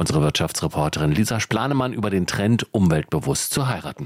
unsere Wirtschaftsreporterin Lisa Splanemann über den Trend, umweltbewusst zu heiraten.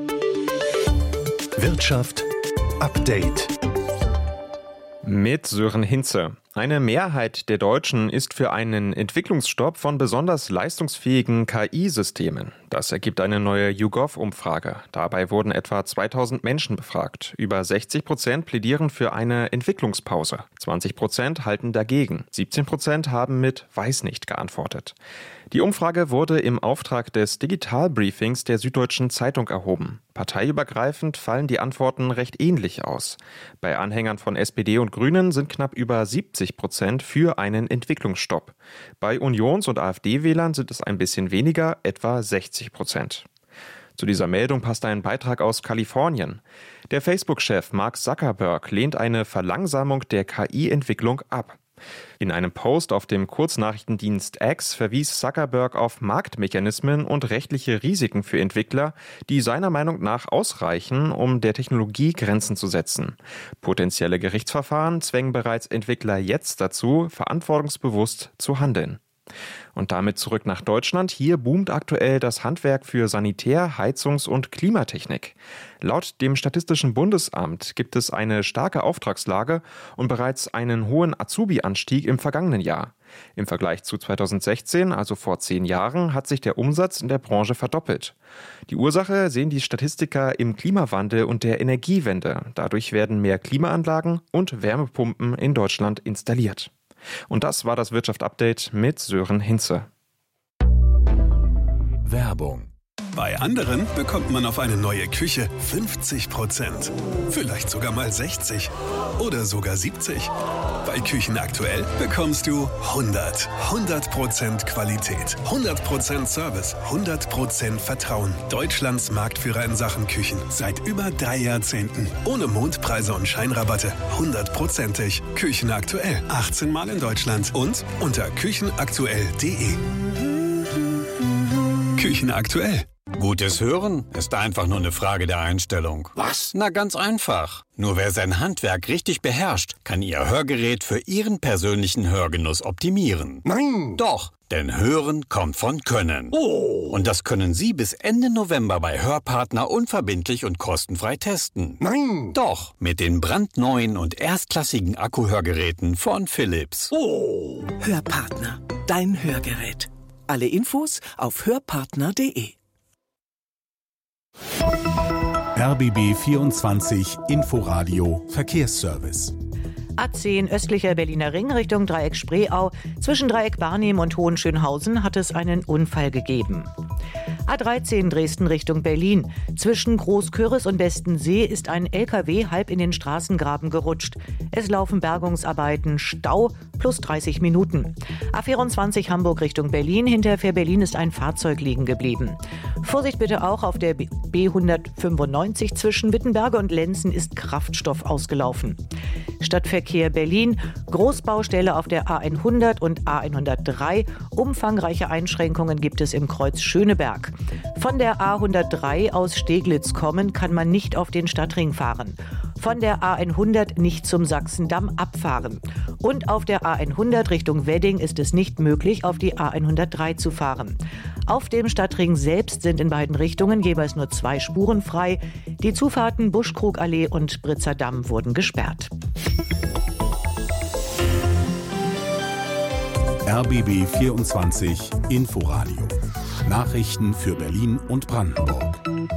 Wirtschaft Update mit Sören Hinze. Eine Mehrheit der Deutschen ist für einen Entwicklungsstopp von besonders leistungsfähigen KI-Systemen. Das ergibt eine neue YouGov-Umfrage. Dabei wurden etwa 2000 Menschen befragt. Über 60% plädieren für eine Entwicklungspause. 20% halten dagegen. 17% haben mit weiß nicht geantwortet. Die Umfrage wurde im Auftrag des Digitalbriefings der Süddeutschen Zeitung erhoben. Parteiübergreifend fallen die Antworten recht ähnlich aus. Bei Anhängern von SPD und Grünen sind knapp über 70% für einen Entwicklungsstopp. Bei Unions- und AfD-Wählern sind es ein bisschen weniger, etwa 60%. Zu dieser Meldung passt ein Beitrag aus Kalifornien. Der Facebook-Chef Mark Zuckerberg lehnt eine Verlangsamung der KI-Entwicklung ab. In einem Post auf dem Kurznachrichtendienst X verwies Zuckerberg auf Marktmechanismen und rechtliche Risiken für Entwickler, die seiner Meinung nach ausreichen, um der Technologie Grenzen zu setzen. Potenzielle Gerichtsverfahren zwängen bereits Entwickler jetzt dazu, verantwortungsbewusst zu handeln. Und damit zurück nach Deutschland. Hier boomt aktuell das Handwerk für Sanitär-, Heizungs- und Klimatechnik. Laut dem Statistischen Bundesamt gibt es eine starke Auftragslage und bereits einen hohen Azubi-Anstieg im vergangenen Jahr. Im Vergleich zu 2016, also vor 10 Jahren, hat sich der Umsatz in der Branche verdoppelt. Die Ursache sehen die Statistiker im Klimawandel und der Energiewende. Dadurch werden mehr Klimaanlagen und Wärmepumpen in Deutschland installiert. Und das war das Wirtschaft-Update mit Sören Hinze. Werbung. Bei anderen bekommt man auf eine neue Küche 50%. Vielleicht sogar mal 60% oder sogar 70%. Bei Küchen aktuell bekommst du 100% Qualität, 100% Service, 100% Vertrauen. Deutschlands Marktführer in Sachen Küchen seit über 3 Jahrzehnten. Ohne Mondpreise und Scheinrabatte, 100%ig. Küchen aktuell, 18 Mal in Deutschland und unter küchenaktuell.de. Küchen aktuell. Gutes Hören ist einfach nur eine Frage der Einstellung. Was? Na, ganz einfach. Nur wer sein Handwerk richtig beherrscht, kann Ihr Hörgerät für Ihren persönlichen Hörgenuss optimieren. Nein! Doch, denn Hören kommt von Können. Oh! Und das können Sie bis Ende November bei Hörpartner unverbindlich und kostenfrei testen. Nein! Doch, mit den brandneuen und erstklassigen Akkuhörgeräten von Philips. Oh! Hörpartner, dein Hörgerät. Alle Infos auf hörpartner.de. RBB 24 Inforadio Verkehrsservice. A10 östlicher Berliner Ring Richtung Dreieck Spreeau. Zwischen Dreieck Barnim und Hohenschönhausen hat es einen Unfall gegeben. A13 Dresden Richtung Berlin. Zwischen Großküris und Bestensee ist ein LKW halb in den Straßengraben gerutscht. Es laufen Bergungsarbeiten, Stau plus 30 Minuten. A24 Hamburg Richtung Berlin. Hinter Fähr-Berlin ist ein Fahrzeug liegen geblieben. Vorsicht bitte auch auf der B195 zwischen Wittenberge und Lenzen ist Kraftstoff ausgelaufen. Stadtverkehr Berlin, Großbaustelle auf der A100 und A103. Umfangreiche Einschränkungen gibt es im Kreuz Schöneberg. Von der A103 aus Steglitz kommen kann man nicht auf den Stadtring fahren. Von der A100 nicht zum Sachsendamm abfahren. Und auf der A100 Richtung Wedding ist es nicht möglich, auf die A103 zu fahren. Auf dem Stadtring selbst sind in beiden Richtungen jeweils nur 2 Spuren frei. Die Zufahrten Buschkrugallee und Britzer Damm wurden gesperrt. RBB 24 Inforadio. Nachrichten für Berlin und Brandenburg.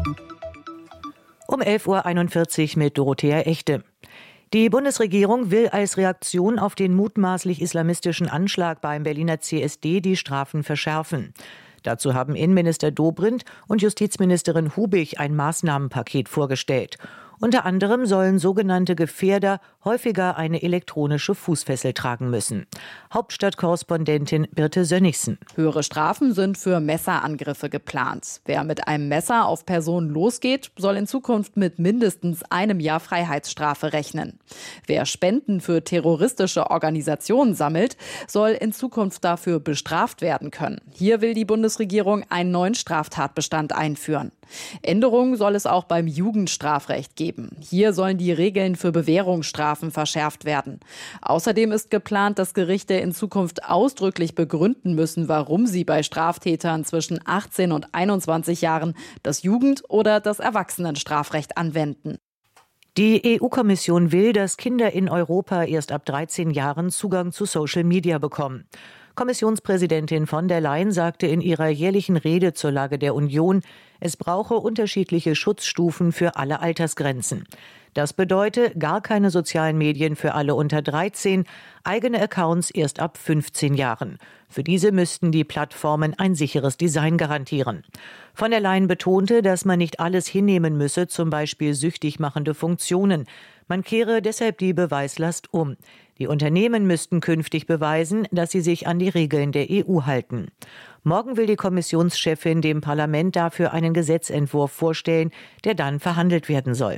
Um 11.41 Uhr mit Dorothea Echte. Die Bundesregierung will als Reaktion auf den mutmaßlich islamistischen Anschlag beim Berliner CSD die Strafen verschärfen. Dazu haben Innenminister Dobrindt und Justizministerin Hubig ein Maßnahmenpaket vorgestellt. Unter anderem sollen sogenannte Gefährder häufiger eine elektronische Fußfessel tragen müssen. Hauptstadtkorrespondentin Birte Sönnigsen. Höhere Strafen sind für Messerangriffe geplant. Wer mit einem Messer auf Personen losgeht, soll in Zukunft mit mindestens 1 Jahr Freiheitsstrafe rechnen. Wer Spenden für terroristische Organisationen sammelt, soll in Zukunft dafür bestraft werden können. Hier will die Bundesregierung einen neuen Straftatbestand einführen. Änderungen soll es auch beim Jugendstrafrecht geben. Hier sollen die Regeln für Bewährungsstrafen verschärft werden. Außerdem ist geplant, dass Gerichte in Zukunft ausdrücklich begründen müssen, warum sie bei Straftätern zwischen 18 und 21 Jahren das Jugend- oder das Erwachsenenstrafrecht anwenden. Die EU-Kommission will, dass Kinder in Europa erst ab 13 Jahren Zugang zu Social Media bekommen. Kommissionspräsidentin von der Leyen sagte in ihrer jährlichen Rede zur Lage der Union, es brauche unterschiedliche Schutzstufen für alle Altersgrenzen. Das bedeute gar keine sozialen Medien für alle unter 13, eigene Accounts erst ab 15 Jahren. Für diese müssten die Plattformen ein sicheres Design garantieren. Von der Leyen betonte, dass man nicht alles hinnehmen müsse, zum Beispiel süchtig machende Funktionen. Man kehre deshalb die Beweislast um. Die Unternehmen müssten künftig beweisen, dass sie sich an die Regeln der EU halten. Morgen will die Kommissionschefin dem Parlament dafür einen Gesetzentwurf vorstellen, der dann verhandelt werden soll.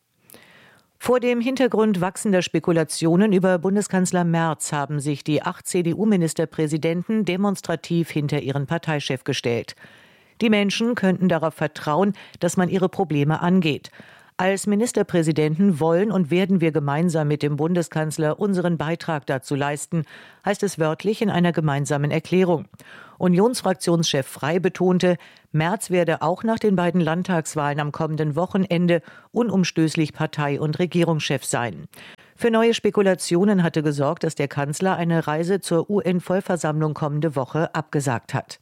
Vor dem Hintergrund wachsender Spekulationen über Bundeskanzler Merz haben sich die 8 CDU-Ministerpräsidenten demonstrativ hinter ihren Parteichef gestellt. Die Menschen könnten darauf vertrauen, dass man ihre Probleme angeht. Als Ministerpräsidenten wollen und werden wir gemeinsam mit dem Bundeskanzler unseren Beitrag dazu leisten, heißt es wörtlich in einer gemeinsamen Erklärung. Unionsfraktionschef Frey betonte, Merz werde auch nach den beiden Landtagswahlen am kommenden Wochenende unumstößlich Partei- und Regierungschef sein. Für neue Spekulationen hatte gesorgt, dass der Kanzler eine Reise zur UN-Vollversammlung kommende Woche abgesagt hat.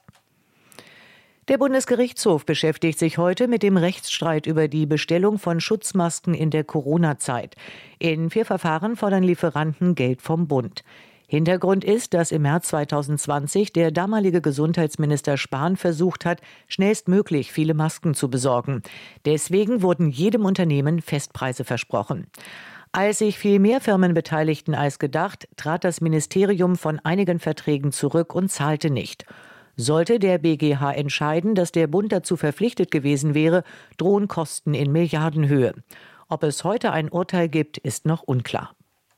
Der Bundesgerichtshof beschäftigt sich heute mit dem Rechtsstreit über die Bestellung von Schutzmasken in der Corona-Zeit. In 4 Verfahren fordern Lieferanten Geld vom Bund. Hintergrund ist, dass im März 2020 der damalige Gesundheitsminister Spahn versucht hat, schnellstmöglich viele Masken zu besorgen. Deswegen wurden jedem Unternehmen Festpreise versprochen. Als sich viel mehr Firmen beteiligten als gedacht, trat das Ministerium von einigen Verträgen zurück und zahlte nicht. Sollte der BGH entscheiden, dass der Bund dazu verpflichtet gewesen wäre, drohen Kosten in Milliardenhöhe. Ob es heute ein Urteil gibt, ist noch unklar.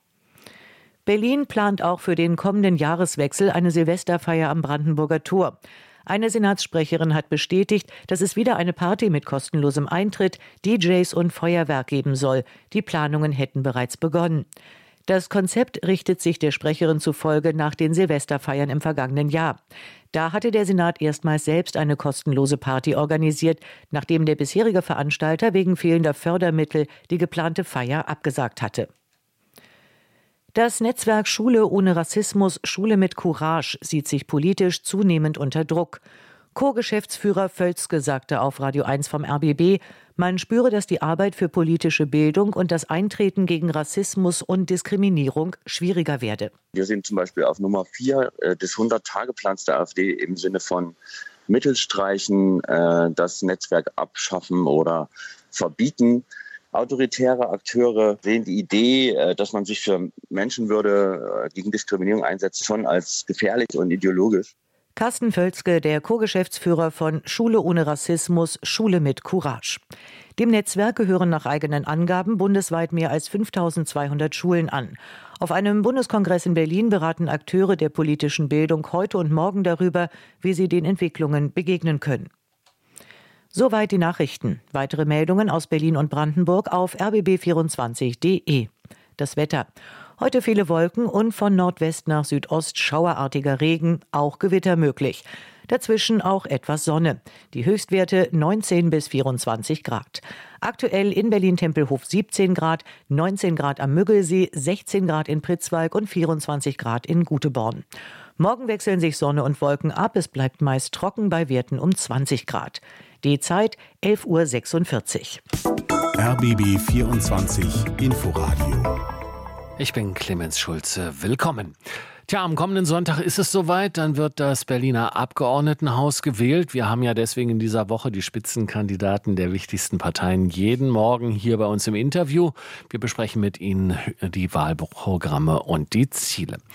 Berlin plant auch für den kommenden Jahreswechsel eine Silvesterfeier am Brandenburger Tor. Eine Senatssprecherin hat bestätigt, dass es wieder eine Party mit kostenlosem Eintritt, DJs und Feuerwerk geben soll. Die Planungen hätten bereits begonnen. Das Konzept richtet sich der Sprecherin zufolge nach den Silvesterfeiern im vergangenen Jahr. Da hatte der Senat erstmals selbst eine kostenlose Party organisiert, nachdem der bisherige Veranstalter wegen fehlender Fördermittel die geplante Feier abgesagt hatte. Das Netzwerk Schule ohne Rassismus, Schule mit Courage sieht sich politisch zunehmend unter Druck. Co-Geschäftsführer Völzke sagte auf Radio 1 vom RBB, man spüre, dass die Arbeit für politische Bildung und das Eintreten gegen Rassismus und Diskriminierung schwieriger werde. Wir sind zum Beispiel auf Nummer 4 des 100-Tage-Plans der AfD im Sinne von Mittel streichen, das Netzwerk abschaffen oder verbieten. Autoritäre Akteure sehen die Idee, dass man sich für Menschenwürde gegen Diskriminierung einsetzt, schon als gefährlich und ideologisch. Carsten Völzke, der Co-Geschäftsführer von Schule ohne Rassismus, Schule mit Courage. Dem Netzwerk gehören nach eigenen Angaben bundesweit mehr als 5.200 Schulen an. Auf einem Bundeskongress in Berlin beraten Akteure der politischen Bildung heute und morgen darüber, wie sie den Entwicklungen begegnen können. Soweit die Nachrichten. Weitere Meldungen aus Berlin und Brandenburg auf rbb24.de. Das Wetter. Heute viele Wolken und von Nordwest nach Südost schauerartiger Regen, auch Gewitter möglich. Dazwischen auch etwas Sonne. Die Höchstwerte 19 bis 24 Grad. Aktuell in Berlin-Tempelhof 17 Grad, 19 Grad am Müggelsee, 16 Grad in Pritzwalk und 24 Grad in Guteborn. Morgen wechseln sich Sonne und Wolken ab. Es bleibt meist trocken bei Werten um 20 Grad. Die Zeit 11.46 Uhr. RBB 24 Inforadio. Ich bin Clemens Schulze. Willkommen. Tja, am kommenden Sonntag ist es soweit. Dann wird das Berliner Abgeordnetenhaus gewählt. Wir haben ja deswegen in dieser Woche die Spitzenkandidaten der wichtigsten Parteien jeden Morgen hier bei uns im Interview. Wir besprechen mit Ihnen die Wahlprogramme und die Ziele.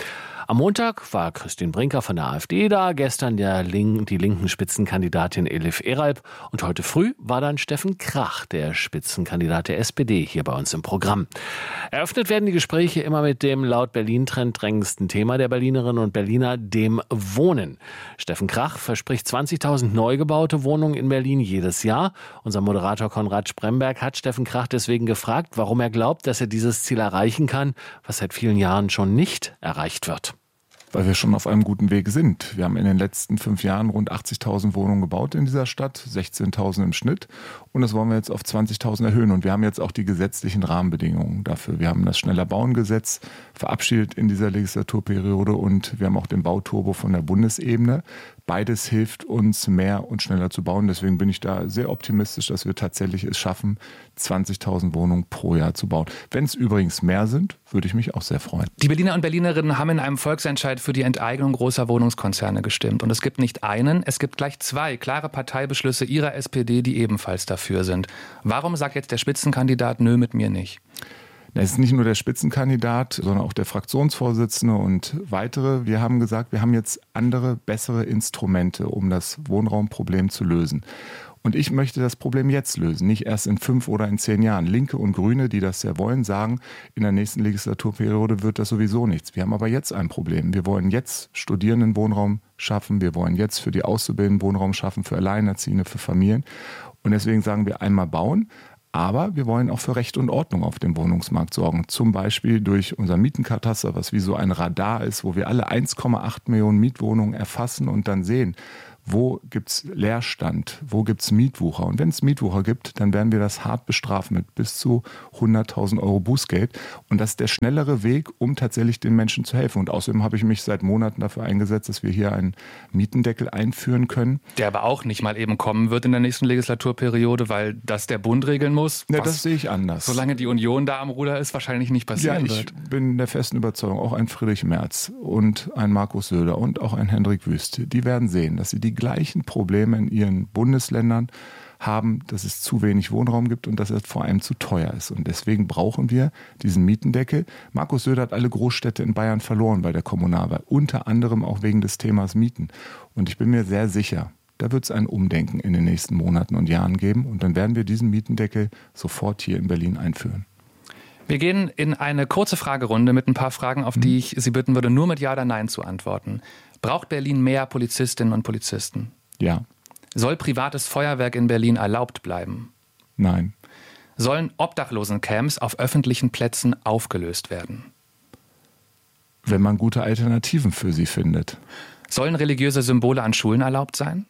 Am Montag war Christine Brinker von der AfD da, gestern die linken Spitzenkandidatin Elif Eralp und heute früh war dann Steffen Krach, der Spitzenkandidat der SPD, hier bei uns im Programm. Eröffnet werden die Gespräche immer mit dem laut Berlin-Trend drängendsten Thema der Berlinerinnen und Berliner, dem Wohnen. Steffen Krach verspricht 20.000 neu gebaute Wohnungen in Berlin jedes Jahr. Unser Moderator Konrad Spremberg hat Steffen Krach deswegen gefragt, warum er glaubt, dass er dieses Ziel erreichen kann, was seit vielen Jahren schon nicht erreicht wird. Weil wir schon auf einem guten Weg sind. Wir haben in den letzten 5 Jahren rund 80.000 Wohnungen gebaut in dieser Stadt, 16.000 im Schnitt. Und das wollen wir jetzt auf 20.000 erhöhen. Und wir haben jetzt auch die gesetzlichen Rahmenbedingungen dafür. Wir haben das Schneller-Bauen-Gesetz verabschiedet in dieser Legislaturperiode und wir haben auch den Bauturbo von der Bundesebene. Beides hilft uns, mehr und schneller zu bauen. Deswegen bin ich da sehr optimistisch, dass wir tatsächlich es schaffen, 20.000 Wohnungen pro Jahr zu bauen. Wenn es übrigens mehr sind, würde ich mich auch sehr freuen. Die Berliner und Berlinerinnen haben in einem Volksentscheid für die Enteignung großer Wohnungskonzerne gestimmt. Und es gibt nicht einen, es gibt gleich 2 klare Parteibeschlüsse ihrer SPD, die ebenfalls dafür sind. Warum sagt jetzt der Spitzenkandidat, nö, mit mir nicht? Es ist nicht nur der Spitzenkandidat, sondern auch der Fraktionsvorsitzende und weitere. Wir haben gesagt, wir haben jetzt andere, bessere Instrumente, um das Wohnraumproblem zu lösen. Und ich möchte das Problem jetzt lösen, nicht erst in 5 oder in 10 Jahren. Linke und Grüne, die das sehr wollen, sagen, in der nächsten Legislaturperiode wird das sowieso nichts. Wir haben aber jetzt ein Problem. Wir wollen jetzt Studierendenwohnraum schaffen. Wir wollen jetzt für die Auszubildenden Wohnraum schaffen, für Alleinerziehende, für Familien. Und deswegen sagen wir einmal bauen. Aber wir wollen auch für Recht und Ordnung auf dem Wohnungsmarkt sorgen. Zum Beispiel durch unser Mietenkataster, was wie so ein Radar ist, wo wir alle 1,8 Millionen Mietwohnungen erfassen und dann sehen, wo gibt es Leerstand, wo gibt es Mietwucher. Und wenn es Mietwucher gibt, dann werden wir das hart bestrafen mit bis zu 100.000 Euro Bußgeld. Und das ist der schnellere Weg, um tatsächlich den Menschen zu helfen. Und außerdem habe ich mich seit Monaten dafür eingesetzt, dass wir hier einen Mietendeckel einführen können. Der aber auch nicht mal eben kommen wird in der nächsten Legislaturperiode, weil das der Bund regeln muss. Ja, das sehe ich anders. Solange die Union da am Ruder ist, wahrscheinlich nicht passieren wird. Ich bin der festen Überzeugung, auch ein Friedrich Merz und ein Markus Söder und auch ein Hendrik Wüst, die werden sehen, dass sie die gleichen Probleme in ihren Bundesländern haben, dass es zu wenig Wohnraum gibt und dass es vor allem zu teuer ist. Und deswegen brauchen wir diesen Mietendeckel. Markus Söder hat alle Großstädte in Bayern verloren bei der Kommunalwahl, unter anderem auch wegen des Themas Mieten. Und ich bin mir sehr sicher, da wird es ein Umdenken in den nächsten Monaten und Jahren geben und dann werden wir diesen Mietendeckel sofort hier in Berlin einführen. Wir gehen in eine kurze Fragerunde mit ein paar Fragen, auf die ich Sie bitten würde, nur mit Ja oder Nein zu antworten. Braucht Berlin mehr Polizistinnen und Polizisten? Ja. Soll privates Feuerwerk in Berlin erlaubt bleiben? Nein. Sollen Obdachlosencamps auf öffentlichen Plätzen aufgelöst werden? Wenn man gute Alternativen für sie findet. Sollen religiöse Symbole an Schulen erlaubt sein?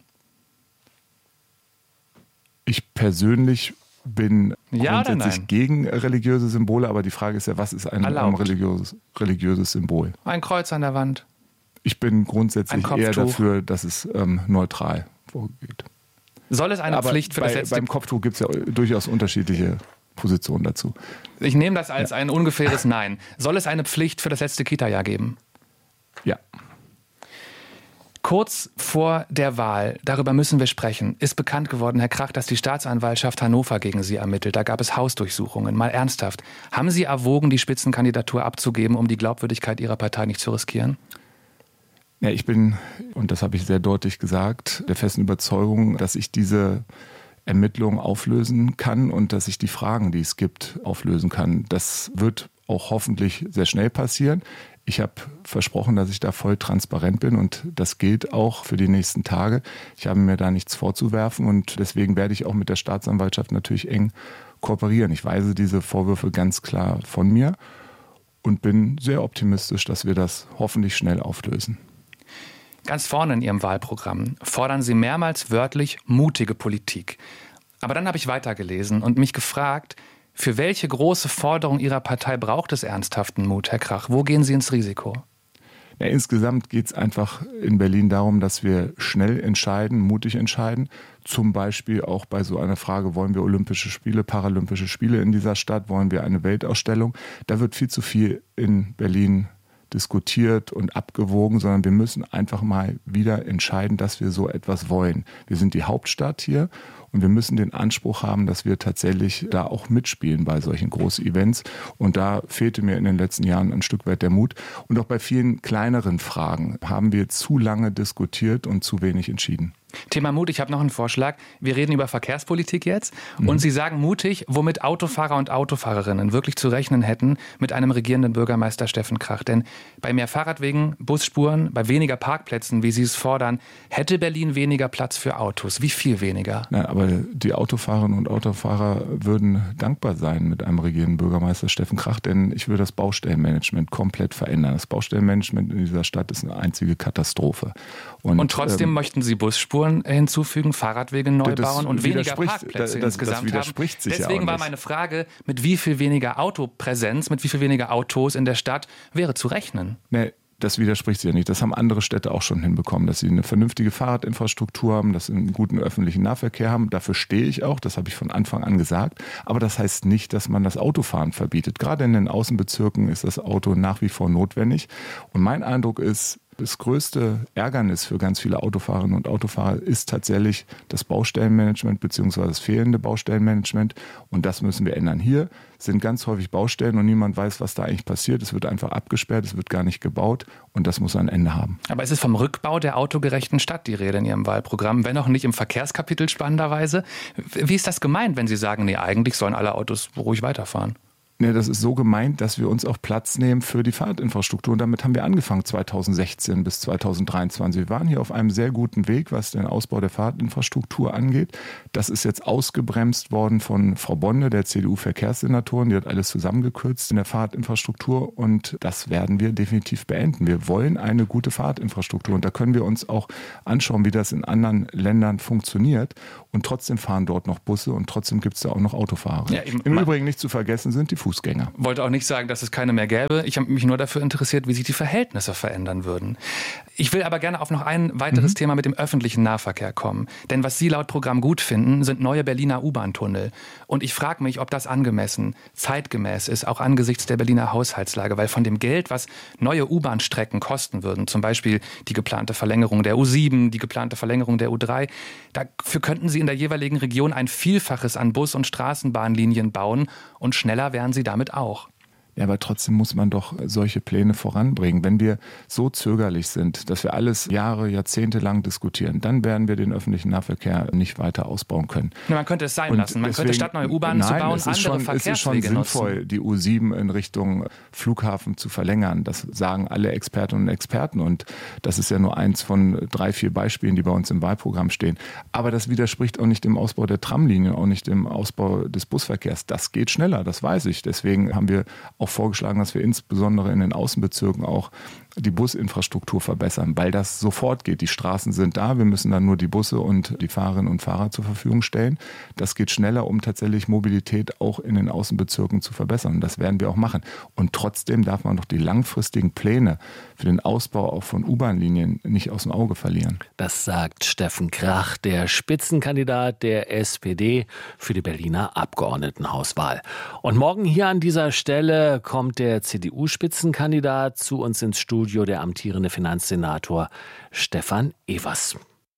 Ich persönlich bin grundsätzlich gegen religiöse Symbole, aber die Frage ist ja, was ist ein religiöses Symbol? Ein Kreuz an der Wand. Ich bin grundsätzlich eher dafür, dass es neutral vorgeht. Soll es eine Pflicht für das letzte... Beim Kopftuch gibt es ja durchaus unterschiedliche Positionen dazu. Ich nehme das als ein ungefähres Nein. Soll es eine Pflicht für das letzte Kita-Jahr geben? Ja. Kurz vor der Wahl, darüber müssen wir sprechen, ist bekannt geworden, Herr Krach, dass die Staatsanwaltschaft Hannover gegen Sie ermittelt. Da gab es Hausdurchsuchungen. Mal ernsthaft. Haben Sie erwogen, die Spitzenkandidatur abzugeben, um die Glaubwürdigkeit Ihrer Partei nicht zu riskieren? Ja, ich bin, und das habe ich sehr deutlich gesagt, der festen Überzeugung, dass ich diese Ermittlungen auflösen kann und dass ich die Fragen, die es gibt, auflösen kann. Das wird auch hoffentlich sehr schnell passieren. Ich habe versprochen, dass ich da voll transparent bin und das gilt auch für die nächsten Tage. Ich habe mir da nichts vorzuwerfen und deswegen werde ich auch mit der Staatsanwaltschaft natürlich eng kooperieren. Ich weise diese Vorwürfe ganz klar von mir und bin sehr optimistisch, dass wir das hoffentlich schnell auflösen. Ganz vorne in Ihrem Wahlprogramm fordern Sie mehrmals wörtlich mutige Politik. Aber dann habe ich weitergelesen und mich gefragt, für welche große Forderung Ihrer Partei braucht es ernsthaften Mut, Herr Krach? Wo gehen Sie ins Risiko? Ja, insgesamt geht es einfach in Berlin darum, dass wir schnell entscheiden, mutig entscheiden. Zum Beispiel auch bei so einer Frage, wollen wir Olympische Spiele, Paralympische Spiele in dieser Stadt, wollen wir eine Weltausstellung? Da wird viel zu viel in Berlin diskutiert und abgewogen, sondern wir müssen einfach mal wieder entscheiden, dass wir so etwas wollen. Wir sind die Hauptstadt hier Und wir müssen den Anspruch haben, dass wir tatsächlich da auch mitspielen bei solchen großen Events. Und da fehlte mir in den letzten Jahren ein Stück weit der Mut. Und auch bei vielen kleineren Fragen haben wir zu lange diskutiert und zu wenig entschieden. Thema Mut, ich habe noch einen Vorschlag. Wir reden über Verkehrspolitik jetzt und Sie sagen mutig, womit Autofahrer und Autofahrerinnen wirklich zu rechnen hätten mit einem regierenden Bürgermeister Steffen Krach. Denn bei mehr Fahrradwegen, Busspuren, bei weniger Parkplätzen, wie Sie es fordern, hätte Berlin weniger Platz für Autos. Wie viel weniger? Na, aber die Autofahrerinnen und Autofahrer würden dankbar sein mit einem regierenden Bürgermeister Steffen Krach, denn ich würde das Baustellenmanagement komplett verändern. Das Baustellenmanagement in dieser Stadt ist eine einzige Katastrophe. Und trotzdem möchten Sie Busspuren hinzufügen, Fahrradwege neu bauen und weniger Parkplätze insgesamt das widerspricht haben. Sich Deswegen ja war meine Frage, mit wie viel weniger Autopräsenz, mit wie viel weniger Autos in der Stadt wäre zu rechnen? Nee. Das widerspricht sich ja nicht. Das haben andere Städte auch schon hinbekommen, dass sie eine vernünftige Fahrradinfrastruktur haben, dass sie einen guten öffentlichen Nahverkehr haben. Dafür stehe ich auch, das habe ich von Anfang an gesagt. Aber das heißt nicht, dass man das Autofahren verbietet. Gerade in den Außenbezirken ist das Auto nach wie vor notwendig. Und mein Eindruck ist, das größte Ärgernis für ganz viele Autofahrerinnen und Autofahrer ist tatsächlich das Baustellenmanagement bzw. das fehlende Baustellenmanagement. Und das müssen wir ändern. Hier sind ganz häufig Baustellen und niemand weiß, was da eigentlich passiert. Es wird einfach abgesperrt, es wird gar nicht gebaut und das muss ein Ende haben. Aber es ist vom Rückbau der autogerechten Stadt die Rede in Ihrem Wahlprogramm, wenn auch nicht im Verkehrskapitel spannenderweise. Wie ist das gemeint, wenn Sie sagen, nee, eigentlich sollen alle Autos ruhig weiterfahren? Nee, das ist so gemeint, dass wir uns auch Platz nehmen für die Fahrradinfrastruktur. Und damit haben wir angefangen 2016 bis 2023. Wir waren hier auf einem sehr guten Weg, was den Ausbau der Fahrradinfrastruktur angeht. Das ist jetzt ausgebremst worden von Frau Bonde, der CDU-Verkehrssenatorin. Die hat alles zusammengekürzt in der Fahrradinfrastruktur und das werden wir definitiv beenden. Wir wollen eine gute Fahrradinfrastruktur und da können wir uns auch anschauen, wie das in anderen Ländern funktioniert. Und trotzdem fahren dort noch Busse und trotzdem gibt es da auch noch Autofahrer. Ja, Im Übrigen nicht zu vergessen sind die Fußgänger. Wollte auch nicht sagen, dass es keine mehr gäbe. Ich habe mich nur dafür interessiert, wie sich die Verhältnisse verändern würden. Ich will aber gerne auf noch ein weiteres Thema mit dem öffentlichen Nahverkehr kommen. Denn was Sie laut Programm gut finden, sind neue Berliner U-Bahn-Tunnel. Und ich frage mich, ob das angemessen, zeitgemäß ist, auch angesichts der Berliner Haushaltslage. Weil von dem Geld, was neue U-Bahn-Strecken kosten würden, zum Beispiel die geplante Verlängerung der U7, die geplante Verlängerung der U3, dafür könnten Sie in der jeweiligen Region ein Vielfaches an Bus- und Straßenbahnlinien bauen und schneller wären Sie damit auch. Ja, aber trotzdem muss man doch solche Pläne voranbringen. Wenn wir so zögerlich sind, dass wir alles Jahre, Jahrzehnte lang diskutieren, dann werden wir den öffentlichen Nahverkehr nicht weiter ausbauen können. Ja, man könnte es sein lassen. Man könnte statt neue U-Bahnen zu bauen, andere Verkehrswege nutzen. Es ist schon sinnvoll, die U7 in Richtung Flughafen zu verlängern. Das sagen alle Expertinnen und Experten. Und das ist ja nur eins von 3, 4 Beispielen, die bei uns im Wahlprogramm stehen. Aber das widerspricht auch nicht dem Ausbau der Tramlinien, auch nicht dem Ausbau des Busverkehrs. Das geht schneller, das weiß ich. Deswegen haben wir auch vorgeschlagen, dass wir insbesondere in den Außenbezirken auch die Businfrastruktur verbessern, weil das sofort geht. Die Straßen sind da, wir müssen dann nur die Busse und die Fahrerinnen und Fahrer zur Verfügung stellen. Das geht schneller, um tatsächlich Mobilität auch in den Außenbezirken zu verbessern. Und das werden wir auch machen. Und trotzdem darf man doch die langfristigen Pläne für den Ausbau auch von U-Bahn-Linien nicht aus dem Auge verlieren. Das sagt Steffen Krach, der Spitzenkandidat der SPD für die Berliner Abgeordnetenhauswahl. Und morgen hier an dieser Stelle kommt der CDU-Spitzenkandidat zu uns ins Studio, der amtierende Finanzsenator Stefan Evers.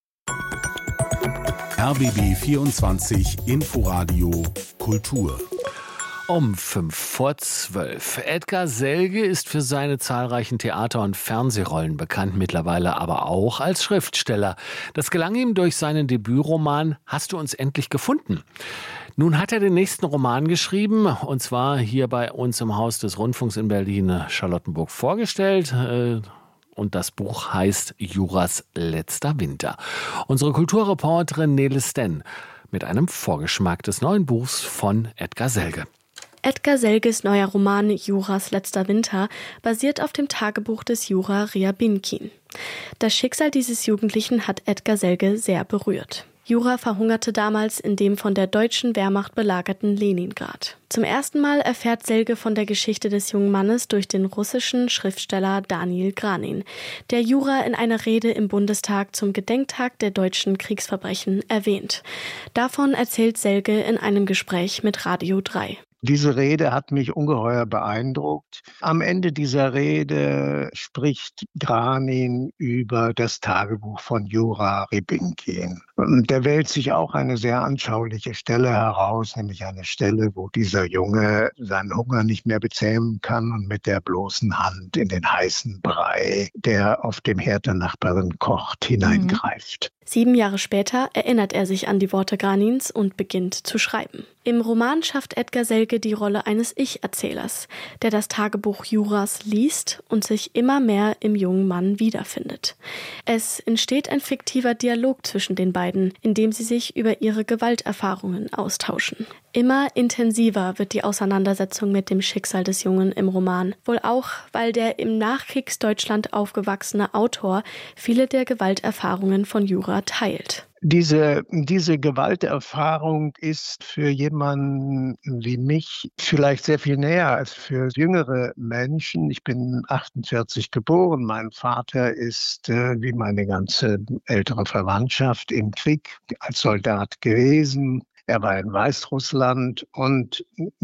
RBB 24 Inforadio Kultur. Um 11:55. Edgar Selge ist für seine zahlreichen Theater- und Fernsehrollen bekannt, mittlerweile aber auch als Schriftsteller. Das gelang ihm durch seinen Debütroman Hast du uns endlich gefunden? Nun hat er den nächsten Roman geschrieben, und zwar hier bei uns im Haus des Rundfunks in Berlin-Charlottenburg vorgestellt. Und das Buch heißt Juras letzter Winter. Unsere Kulturreporterin Nele Sten mit einem Vorgeschmack des neuen Buchs von Edgar Selge. Edgar Selges neuer Roman Juras letzter Winter basiert auf dem Tagebuch des Jura Ryabinkin. Das Schicksal dieses Jugendlichen hat Edgar Selge sehr berührt. Jura verhungerte damals in dem von der deutschen Wehrmacht belagerten Leningrad. Zum ersten Mal erfährt Selge von der Geschichte des jungen Mannes durch den russischen Schriftsteller Daniel Granin, der Jura in einer Rede im Bundestag zum Gedenktag der deutschen Kriegsverbrechen erwähnt. Davon erzählt Selge in einem Gespräch mit Radio 3. Diese Rede hat mich ungeheuer beeindruckt. Am Ende dieser Rede spricht Granin über das Tagebuch von Jura Rybinkin. Und der wählt sich auch eine sehr anschauliche Stelle heraus, nämlich eine Stelle, wo dieser Junge seinen Hunger nicht mehr bezähmen kann und mit der bloßen Hand in den heißen Brei, der auf dem Herd der Nachbarin kocht, hineingreift. 7 Jahre später erinnert er sich an die Worte Granins und beginnt zu schreiben. Im Roman schafft Edgar Selge die Rolle eines Ich-Erzählers, der das Tagebuch Juras liest und sich immer mehr im jungen Mann wiederfindet. Es entsteht ein fiktiver Dialog zwischen den beiden, in dem sie sich über ihre Gewalterfahrungen austauschen. Immer intensiver wird die Auseinandersetzung mit dem Schicksal des Jungen im Roman. Wohl auch, weil der im Nachkriegsdeutschland aufgewachsene Autor viele der Gewalterfahrungen von Jura teilt. Diese Gewalterfahrung ist für jemanden wie mich vielleicht sehr viel näher als für jüngere Menschen. Ich bin 48 geboren. Mein Vater ist, wie meine ganze ältere Verwandtschaft, im Krieg als Soldat gewesen. Er war in Weißrussland und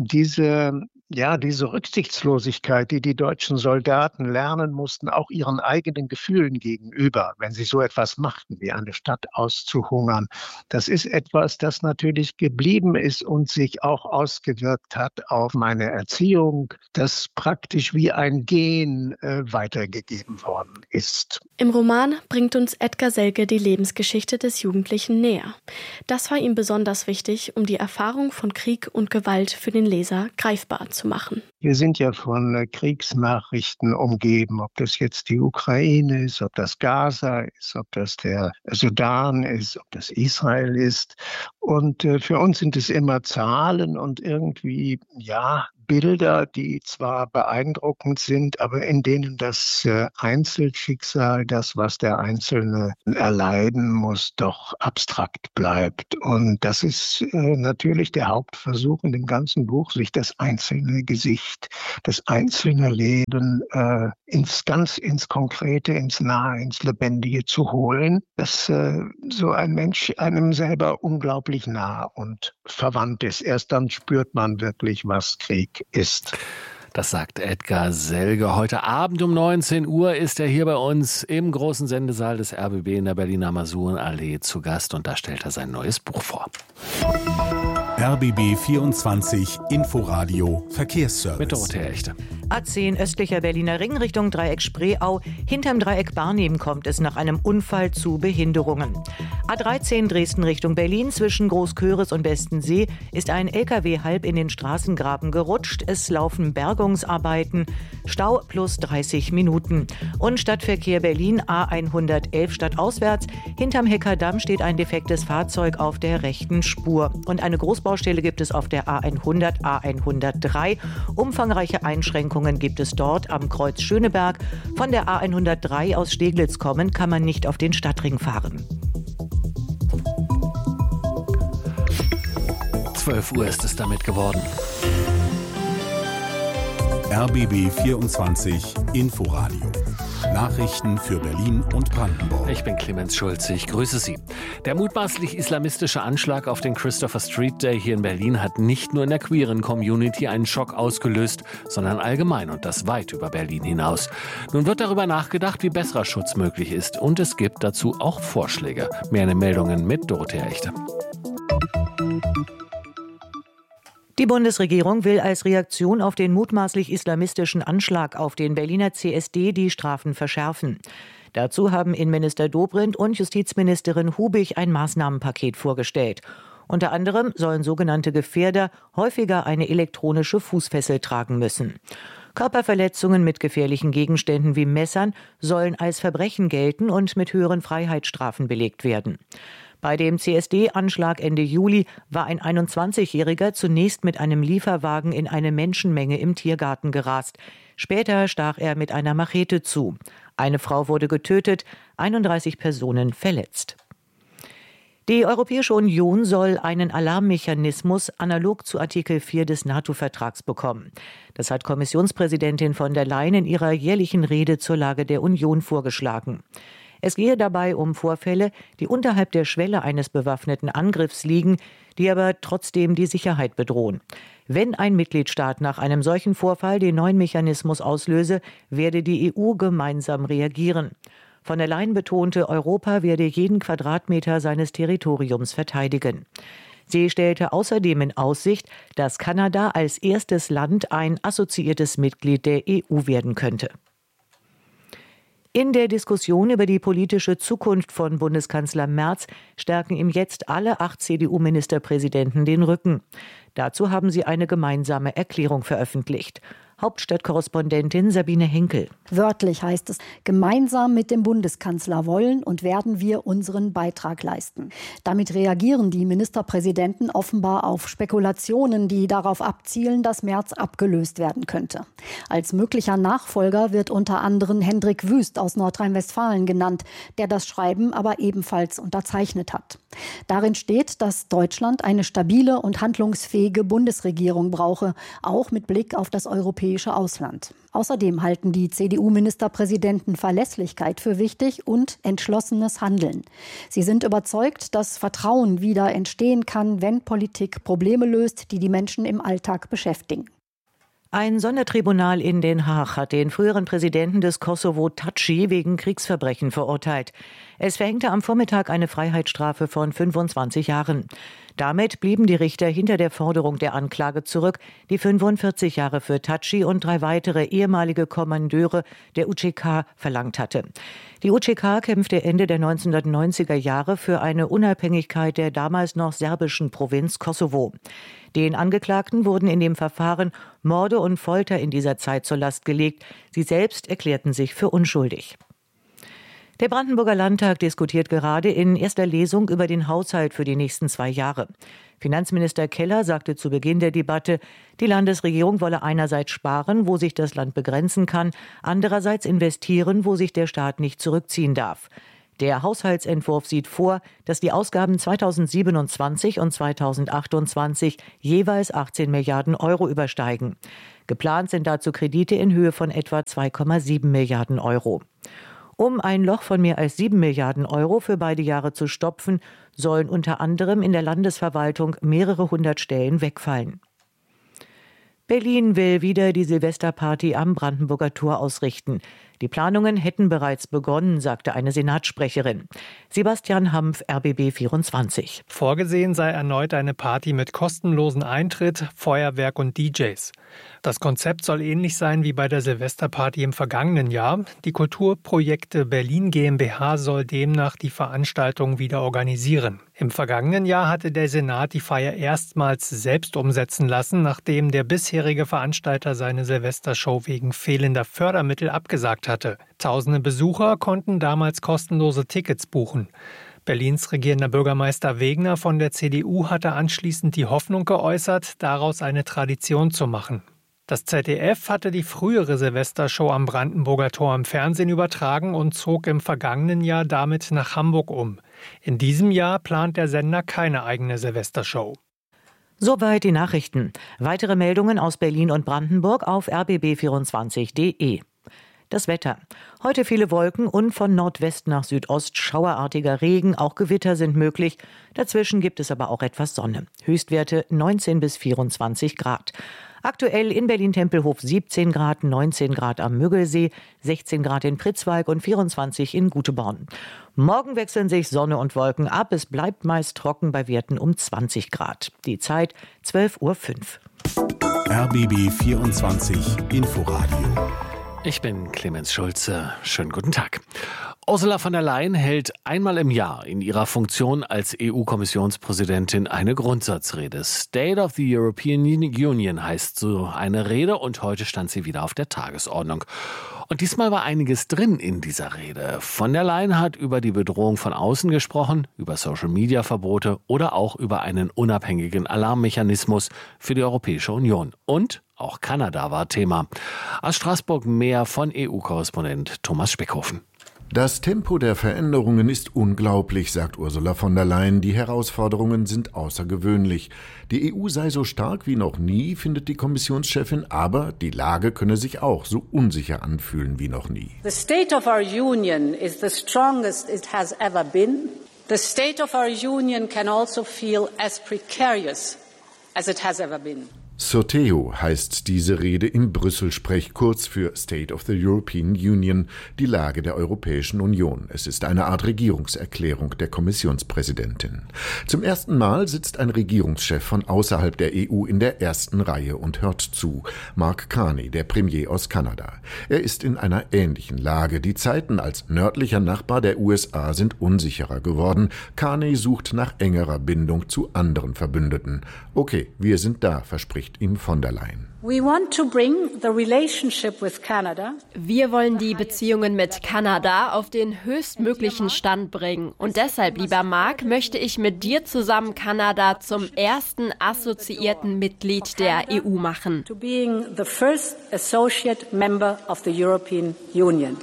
diese Rücksichtslosigkeit, die die deutschen Soldaten lernen mussten, auch ihren eigenen Gefühlen gegenüber, wenn sie so etwas machten, wie eine Stadt auszuhungern, das ist etwas, das natürlich geblieben ist und sich auch ausgewirkt hat auf meine Erziehung, das praktisch wie ein Gen weitergegeben worden ist. Im Roman bringt uns Edgar Selge die Lebensgeschichte des Jugendlichen näher. Das war ihm besonders wichtig, um die Erfahrung von Krieg und Gewalt für den Leser greifbar zu machen. Wir sind ja von Kriegsnachrichten umgeben, ob das jetzt die Ukraine ist, ob das Gaza ist, ob das der Sudan ist, ob das Israel ist. Und für uns sind es immer Zahlen und irgendwie, Bilder, die zwar beeindruckend sind, aber in denen das Einzelschicksal, das, was der Einzelne erleiden muss, doch abstrakt bleibt. Und das ist natürlich der Hauptversuch in dem ganzen Buch, sich das einzelne Gesicht, das einzelne Leben ins Konkrete, ins Nahe, ins Lebendige zu holen, dass so ein Mensch einem selber unglaublich nah und verwandt ist. Erst dann spürt man wirklich, was Krieg ist. Das sagt Edgar Selge. Heute Abend um 19 Uhr ist er hier bei uns im großen Sendesaal des RBB in der Berliner Masurenallee zu Gast und da stellt er sein neues Buch vor. RBB 24 Inforadio Verkehrsservice. Mit Dorothea Echte. A10 östlicher Berliner Ring Richtung Dreieck Spreeau. Hinterm Dreieck Barnim kommt es nach einem Unfall zu Behinderungen. A13 Dresden Richtung Berlin zwischen Großköris und Westensee ist ein LKW halb in den Straßengraben gerutscht. Es laufen Bergungsarbeiten. Stau plus 30 Minuten. Und Stadtverkehr Berlin A111 stadtauswärts. Hinterm Heckerdamm steht ein defektes Fahrzeug auf der rechten Spur. Und eine Großbaustelle gibt es auf der A100, A103. Umfangreiche Einschränkungen gibt es dort am Kreuz Schöneberg. Von der A103 aus Steglitz kommen kann man nicht auf den Stadtring fahren. 12 Uhr ist es damit geworden. RBB 24 Inforadio. Nachrichten für Berlin und Brandenburg. Ich bin Clemens Schulze, ich grüße Sie. Der mutmaßlich islamistische Anschlag auf den Christopher Street Day hier in Berlin hat nicht nur in der queeren Community einen Schock ausgelöst, sondern allgemein und das weit über Berlin hinaus. Nun wird darüber nachgedacht, wie besserer Schutz möglich ist und es gibt dazu auch Vorschläge. Mehr in den Meldungen mit Dorothea Echte. Die Bundesregierung will als Reaktion auf den mutmaßlich islamistischen Anschlag auf den Berliner CSD die Strafen verschärfen. Dazu haben Innenminister Dobrindt und Justizministerin Hubig ein Maßnahmenpaket vorgestellt. Unter anderem sollen sogenannte Gefährder häufiger eine elektronische Fußfessel tragen müssen. Körperverletzungen mit gefährlichen Gegenständen wie Messern sollen als Verbrechen gelten und mit höheren Freiheitsstrafen belegt werden. Bei dem CSD-Anschlag Ende Juli war ein 21-Jähriger zunächst mit einem Lieferwagen in eine Menschenmenge im Tiergarten gerast. Später stach er mit einer Machete zu. Eine Frau wurde getötet, 31 Personen verletzt. Die Europäische Union soll einen Alarmmechanismus analog zu Artikel 4 des NATO-Vertrags bekommen. Das hat Kommissionspräsidentin von der Leyen in ihrer jährlichen Rede zur Lage der Union vorgeschlagen. Es gehe dabei um Vorfälle, die unterhalb der Schwelle eines bewaffneten Angriffs liegen, die aber trotzdem die Sicherheit bedrohen. Wenn ein Mitgliedstaat nach einem solchen Vorfall den neuen Mechanismus auslöse, werde die EU gemeinsam reagieren. Von der Leyen betonte, Europa werde jeden Quadratmeter seines Territoriums verteidigen. Sie stellte außerdem in Aussicht, dass Kanada als erstes Land ein assoziiertes Mitglied der EU werden könnte. In der Diskussion über die politische Zukunft von Bundeskanzler Merz stärken ihm jetzt alle 8 CDU-Ministerpräsidenten den Rücken. Dazu haben sie eine gemeinsame Erklärung veröffentlicht. Hauptstadtkorrespondentin Sabine Henkel. Wörtlich heißt es, gemeinsam mit dem Bundeskanzler wollen und werden wir unseren Beitrag leisten. Damit reagieren die Ministerpräsidenten offenbar auf Spekulationen, die darauf abzielen, dass Merz abgelöst werden könnte. Als möglicher Nachfolger wird unter anderem Hendrik Wüst aus Nordrhein-Westfalen genannt, der das Schreiben aber ebenfalls unterzeichnet hat. Darin steht, dass Deutschland eine stabile und handlungsfähige Bundesregierung brauche, auch mit Blick auf das europäische Ausland. Außerdem halten die CDU-Ministerpräsidenten Verlässlichkeit für wichtig und entschlossenes Handeln. Sie sind überzeugt, dass Vertrauen wieder entstehen kann, wenn Politik Probleme löst, die die Menschen im Alltag beschäftigen. Ein Sondertribunal in Den Haag hat den früheren Präsidenten des Kosovo Thaçi wegen Kriegsverbrechen verurteilt. Es verhängte am Vormittag eine Freiheitsstrafe von 25 Jahren. Damit blieben die Richter hinter der Forderung der Anklage zurück, die 45 Jahre für Thaçi und 3 weitere ehemalige Kommandeure der UÇK verlangt hatte. Die UÇK kämpfte Ende der 1990er Jahre für eine Unabhängigkeit der damals noch serbischen Provinz Kosovo. Den Angeklagten wurden in dem Verfahren Morde und Folter in dieser Zeit zur Last gelegt. Sie selbst erklärten sich für unschuldig. Der Brandenburger Landtag diskutiert gerade in erster Lesung über den Haushalt für die nächsten 2 Jahre. Finanzminister Keller sagte zu Beginn der Debatte, die Landesregierung wolle einerseits sparen, wo sich das Land begrenzen kann, andererseits investieren, wo sich der Staat nicht zurückziehen darf. Der Haushaltsentwurf sieht vor, dass die Ausgaben 2027 und 2028 jeweils 18 Milliarden Euro übersteigen. Geplant sind dazu Kredite in Höhe von etwa 2,7 Milliarden Euro. Um ein Loch von mehr als 7 Milliarden Euro für beide Jahre zu stopfen, sollen unter anderem in der Landesverwaltung mehrere 100 Stellen wegfallen. Berlin will wieder die Silvesterparty am Brandenburger Tor ausrichten. Die Planungen hätten bereits begonnen, sagte eine Senatssprecherin. Sebastian Hampf, RBB 24. Vorgesehen sei erneut eine Party mit kostenlosen Eintritt, Feuerwerk und DJs. Das Konzept soll ähnlich sein wie bei der Silvesterparty im vergangenen Jahr. Die Kulturprojekte Berlin GmbH soll demnach die Veranstaltung wieder organisieren. Im vergangenen Jahr hatte der Senat die Feier erstmals selbst umsetzen lassen, nachdem der bisherige Veranstalter seine Silvestershow wegen fehlender Fördermittel abgesagt hatte. Tausende Besucher konnten damals kostenlose Tickets buchen. Berlins regierender Bürgermeister Wegner von der CDU hatte anschließend die Hoffnung geäußert, daraus eine Tradition zu machen. Das ZDF hatte die frühere Silvestershow am Brandenburger Tor im Fernsehen übertragen und zog im vergangenen Jahr damit nach Hamburg um. In diesem Jahr plant der Sender keine eigene Silvestershow. Soweit die Nachrichten. Weitere Meldungen aus Berlin und Brandenburg auf rbb24.de. Das Wetter. Heute viele Wolken und von Nordwest nach Südost schauerartiger Regen. Auch Gewitter sind möglich. Dazwischen gibt es aber auch etwas Sonne. Höchstwerte 19 bis 24 Grad. Aktuell in Berlin-Tempelhof 17 Grad, 19 Grad am Müggelsee, 16 Grad in Pritzwalk und 24 in Guteborn. Morgen wechseln sich Sonne und Wolken ab. Es bleibt meist trocken bei Werten um 20 Grad. Die Zeit 12:05 Uhr. RBB 24 Inforadio. Ich bin Clemens Schulze. Schönen guten Tag. Ursula von der Leyen hält einmal im Jahr in ihrer Funktion als EU-Kommissionspräsidentin eine Grundsatzrede. State of the European Union heißt so eine Rede und heute stand sie wieder auf der Tagesordnung. Und diesmal war einiges drin in dieser Rede. Von der Leyen hat über die Bedrohung von außen gesprochen, über Social-Media-Verbote oder auch über einen unabhängigen Alarmmechanismus für die Europäische Union. Und auch Kanada war Thema. Aus Straßburg mehr von EU-Korrespondent Thomas Speckhofen. Das Tempo der Veränderungen ist unglaublich, sagt Ursula von der Leyen. Die Herausforderungen sind außergewöhnlich. Die EU sei so stark wie noch nie, findet die Kommissionschefin, aber die Lage könne sich auch so unsicher anfühlen wie noch nie. The state of our union is the strongest it has ever been. The state of our union can also feel as precarious as it has ever been. SOTEO heißt diese Rede im Brüssel-Sprech, kurz für State of the European Union, die Lage der Europäischen Union. Es ist eine Art Regierungserklärung der Kommissionspräsidentin. Zum ersten Mal sitzt ein Regierungschef von außerhalb der EU in der ersten Reihe und hört zu. Mark Carney, der Premier aus Kanada. Er ist in einer ähnlichen Lage. Die Zeiten als nördlicher Nachbar der USA sind unsicherer geworden. Carney sucht nach engerer Bindung zu anderen Verbündeten. Okay, wir sind da, verspricht ihm von der Leyen. We want to bring the relationship with Canada. Wir wollen die Beziehungen mit Kanada auf den höchstmöglichen Stand bringen. Und deshalb, lieber Mark, möchte ich mit dir zusammen Kanada zum ersten assoziierten Mitglied der EU machen. To being the first associate member of the European Union.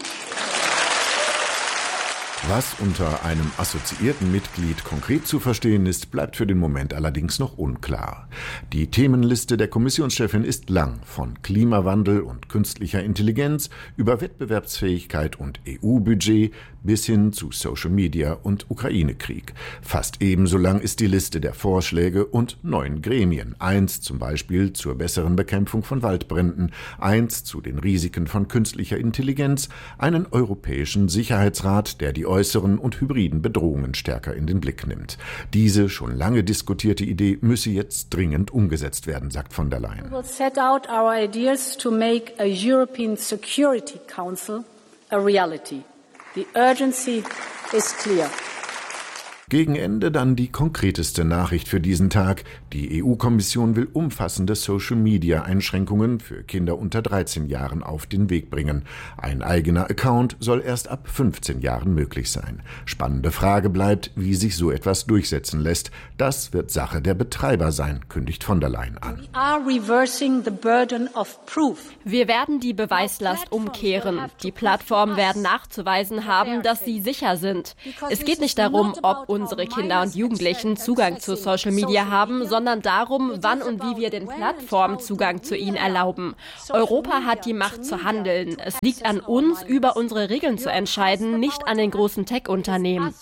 Was unter einem assoziierten Mitglied konkret zu verstehen ist, bleibt für den Moment allerdings noch unklar. Die Themenliste der Kommissionschefin ist lang, von Klimawandel und künstlicher Intelligenz über Wettbewerbsfähigkeit und EU-Budget bis hin zu Social Media und Ukraine-Krieg. Fast ebenso lang ist die Liste der Vorschläge und neuen Gremien. Eins zum Beispiel zur besseren Bekämpfung von Waldbränden, eins zu den Risiken von künstlicher Intelligenz, einen europäischen Sicherheitsrat, der die äußeren und hybriden Bedrohungen stärker in den Blick nimmt. Diese schon lange diskutierte Idee müsse jetzt dringend umgesetzt werden, sagt von der Leyen. We will set out our ideas to make a European Security Council a reality. The urgency is clear. Gegen Ende dann die konkreteste Nachricht für diesen Tag. Die EU-Kommission will umfassende Social-Media-Einschränkungen für Kinder unter 13 Jahren auf den Weg bringen. Ein eigener Account soll erst ab 15 Jahren möglich sein. Spannende Frage bleibt, wie sich so etwas durchsetzen lässt. Das wird Sache der Betreiber sein, kündigt von der Leyen an. We are reversing the burden of proof. Wir werden die Beweislast umkehren. Die Plattformen werden nachzuweisen haben, dass sie sicher sind. Es geht nicht darum, ob unsere Kinder und Jugendlichen Zugang zu Social Media haben, sondern darum, wann und wie wir den Plattformen Zugang zu ihnen erlauben. Europa hat die Macht zu handeln. Es liegt an uns, über unsere Regeln zu entscheiden, nicht an den großen Tech-Unternehmen.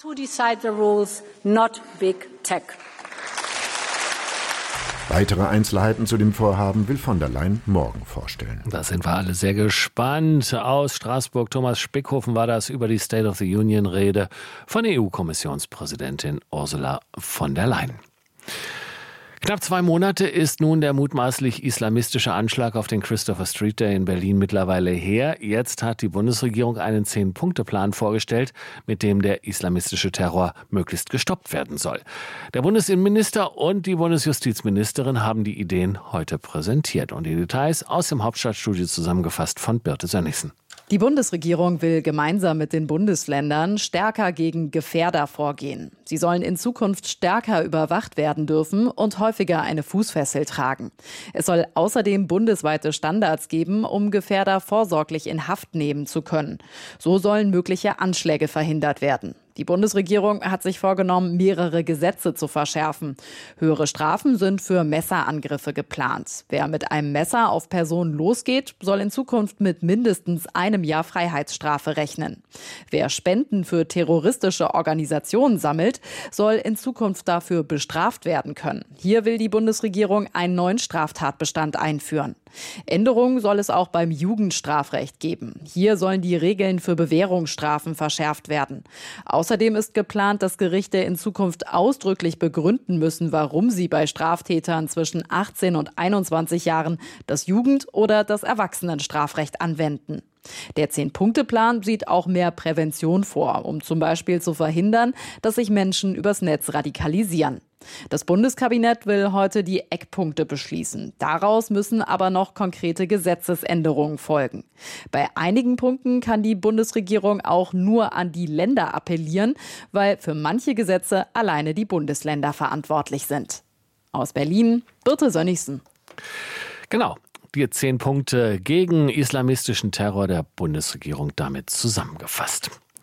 Weitere Einzelheiten zu dem Vorhaben will von der Leyen morgen vorstellen. Da sind wir alle sehr gespannt. Aus Straßburg, Thomas Spickhofen war das über die State of the Union-Rede von EU-Kommissionspräsidentin Ursula von der Leyen. Knapp 2 Monate ist nun der mutmaßlich islamistische Anschlag auf den Christopher Street Day in Berlin mittlerweile her. Jetzt hat die Bundesregierung einen 10-Punkte-Plan vorgestellt, mit dem der islamistische Terror möglichst gestoppt werden soll. Der Bundesinnenminister und die Bundesjustizministerin haben die Ideen heute präsentiert. Und die Details aus dem Hauptstadtstudio zusammengefasst von Birte Sönnigsen. Die Bundesregierung will gemeinsam mit den Bundesländern stärker gegen Gefährder vorgehen. Sie sollen in Zukunft stärker überwacht werden dürfen und häufiger eine Fußfessel tragen. Es soll außerdem bundesweite Standards geben, um Gefährder vorsorglich in Haft nehmen zu können. So sollen mögliche Anschläge verhindert werden. Die Bundesregierung hat sich vorgenommen, mehrere Gesetze zu verschärfen. Höhere Strafen sind für Messerangriffe geplant. Wer mit einem Messer auf Personen losgeht, soll in Zukunft mit mindestens 1 Jahr Freiheitsstrafe rechnen. Wer Spenden für terroristische Organisationen sammelt, soll in Zukunft dafür bestraft werden können. Hier will die Bundesregierung einen neuen Straftatbestand einführen. Änderungen soll es auch beim Jugendstrafrecht geben. Hier sollen die Regeln für Bewährungsstrafen verschärft werden. Außerdem ist geplant, dass Gerichte in Zukunft ausdrücklich begründen müssen, warum sie bei Straftätern zwischen 18 und 21 Jahren das Jugend- oder das Erwachsenenstrafrecht anwenden. Der 10-Punkte-Plan sieht auch mehr Prävention vor, um zum Beispiel zu verhindern, dass sich Menschen übers Netz radikalisieren. Das Bundeskabinett will heute die Eckpunkte beschließen. Daraus müssen aber noch konkrete Gesetzesänderungen folgen. Bei einigen Punkten kann die Bundesregierung auch nur an die Länder appellieren, weil für manche Gesetze alleine die Bundesländer verantwortlich sind. Aus Berlin, Birte Sönnigsen. Genau. Die 10 Punkte gegen islamistischen Terror der Bundesregierung damit zusammengefasst.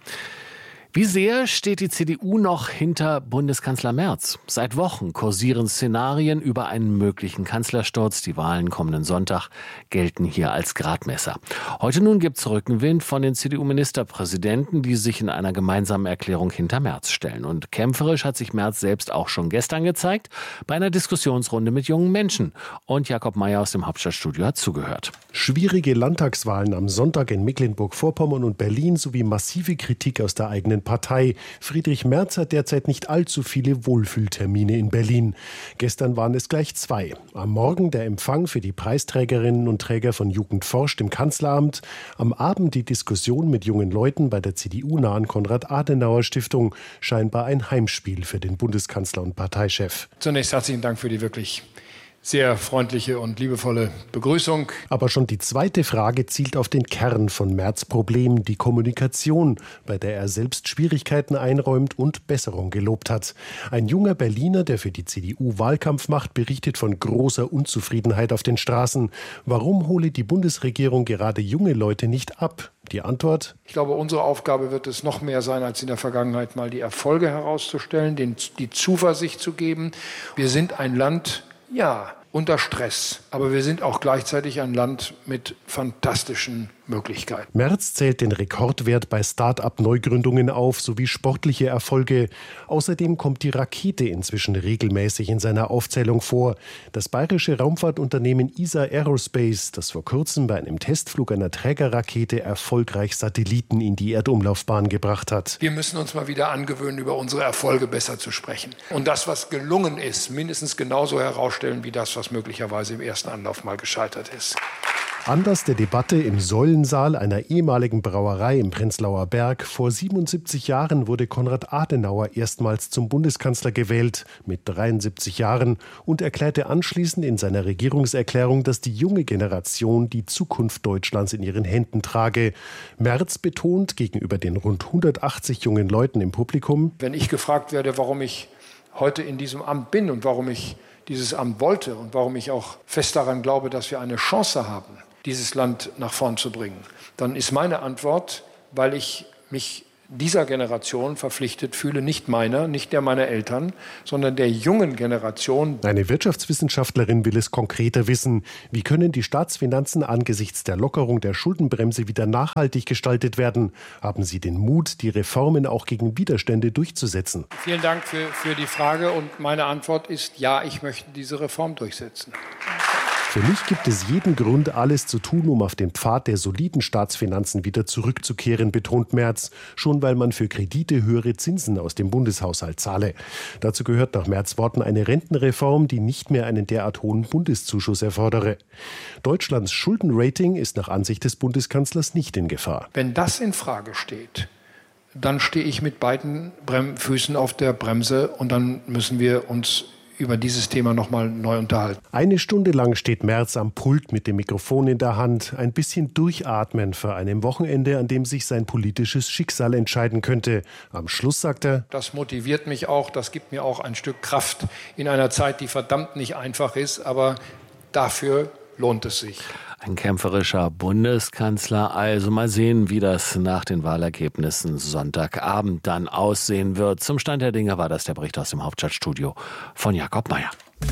Wie sehr steht die CDU noch hinter Bundeskanzler Merz? Seit Wochen kursieren Szenarien über einen möglichen Kanzlersturz. Die Wahlen kommenden Sonntag gelten hier als Gradmesser. Heute nun gibt es Rückenwind von den CDU-Ministerpräsidenten, die sich in einer gemeinsamen Erklärung hinter Merz stellen. Und kämpferisch hat sich Merz selbst auch schon gestern gezeigt, bei einer Diskussionsrunde mit jungen Menschen. Und Jakob Mayer aus dem Hauptstadtstudio hat zugehört. Schwierige Landtagswahlen am Sonntag in Mecklenburg-Vorpommern und Berlin sowie massive Kritik aus der eigenen Partei. Friedrich Merz hat derzeit nicht allzu viele Wohlfühltermine in Berlin. Gestern waren es gleich 2. Am Morgen der Empfang für die Preisträgerinnen und Träger von Jugend forscht im Kanzleramt. Am Abend die Diskussion mit jungen Leuten bei der CDU-nahen Konrad-Adenauer-Stiftung. Scheinbar ein Heimspiel für den Bundeskanzler und Parteichef. Zunächst herzlichen Dank für die wirklich sehr freundliche und liebevolle Begrüßung. Aber schon die zweite Frage zielt auf den Kern von Merz' Problem, die Kommunikation, bei der er selbst Schwierigkeiten einräumt und Besserung gelobt hat. Ein junger Berliner, der für die CDU Wahlkampf macht, berichtet von großer Unzufriedenheit auf den Straßen. Warum hole die Bundesregierung gerade junge Leute nicht ab? Die Antwort? Ich glaube, unsere Aufgabe wird es noch mehr sein, als in der Vergangenheit mal die Erfolge herauszustellen, die Zuversicht zu geben. Wir sind ein Land, ja, unter Stress. Aber wir sind auch gleichzeitig ein Land mit fantastischen Möglichkeiten. Merz zählt den Rekordwert bei Start-up-Neugründungen auf, sowie sportliche Erfolge. Außerdem kommt die Rakete inzwischen regelmäßig in seiner Aufzählung vor. Das bayerische Raumfahrtunternehmen ESA Aerospace, das vor kurzem bei einem Testflug einer Trägerrakete erfolgreich Satelliten in die Erdumlaufbahn gebracht hat. Wir müssen uns mal wieder angewöhnen, über unsere Erfolge besser zu sprechen. Und das, was gelungen ist, mindestens genauso herausstellen wie das, was möglicherweise im ersten Anlauf mal gescheitert ist. Anlass der Debatte im Säulensaal einer ehemaligen Brauerei im Prenzlauer Berg. Vor 77 Jahren wurde Konrad Adenauer erstmals zum Bundeskanzler gewählt, mit 73 Jahren, und erklärte anschließend in seiner Regierungserklärung, dass die junge Generation die Zukunft Deutschlands in ihren Händen trage. Merz betont gegenüber den rund 180 jungen Leuten im Publikum: Wenn ich gefragt werde, warum ich heute in diesem Amt bin und warum ich dieses Amt wollte und warum ich auch fest daran glaube, dass wir eine Chance haben, dieses Land nach vorn zu bringen, dann ist meine Antwort, weil ich mich dieser Generation verpflichtet fühle, nicht der meiner Eltern, sondern der jungen Generation. Eine Wirtschaftswissenschaftlerin will es konkreter wissen. Wie können die Staatsfinanzen angesichts der Lockerung der Schuldenbremse wieder nachhaltig gestaltet werden? Haben Sie den Mut, die Reformen auch gegen Widerstände durchzusetzen? Vielen Dank für die Frage und meine Antwort ist ja, ich möchte diese Reform durchsetzen. Für mich gibt es jeden Grund, alles zu tun, um auf den Pfad der soliden Staatsfinanzen wieder zurückzukehren, betont Merz, schon weil man für Kredite höhere Zinsen aus dem Bundeshaushalt zahle. Dazu gehört nach Merz' Worten eine Rentenreform, die nicht mehr einen derart hohen Bundeszuschuss erfordere. Deutschlands Schuldenrating ist nach Ansicht des Bundeskanzlers nicht in Gefahr. Wenn das in Frage steht, dann stehe ich mit beiden Füßen auf der Bremse und dann müssen wir uns über dieses Thema nochmal neu unterhalten. Eine Stunde lang steht Merz am Pult mit dem Mikrofon in der Hand. Ein bisschen durchatmen vor einem Wochenende, an dem sich sein politisches Schicksal entscheiden könnte. Am Schluss sagt er: Das motiviert mich auch, das gibt mir auch ein Stück Kraft in einer Zeit, die verdammt nicht einfach ist, aber dafür lohnt es sich. Ein kämpferischer Bundeskanzler. Also mal sehen, wie das nach den Wahlergebnissen Sonntagabend dann aussehen wird. Zum Stand der Dinge war das der Bericht aus dem Hauptstadtstudio von Jakob Mayer.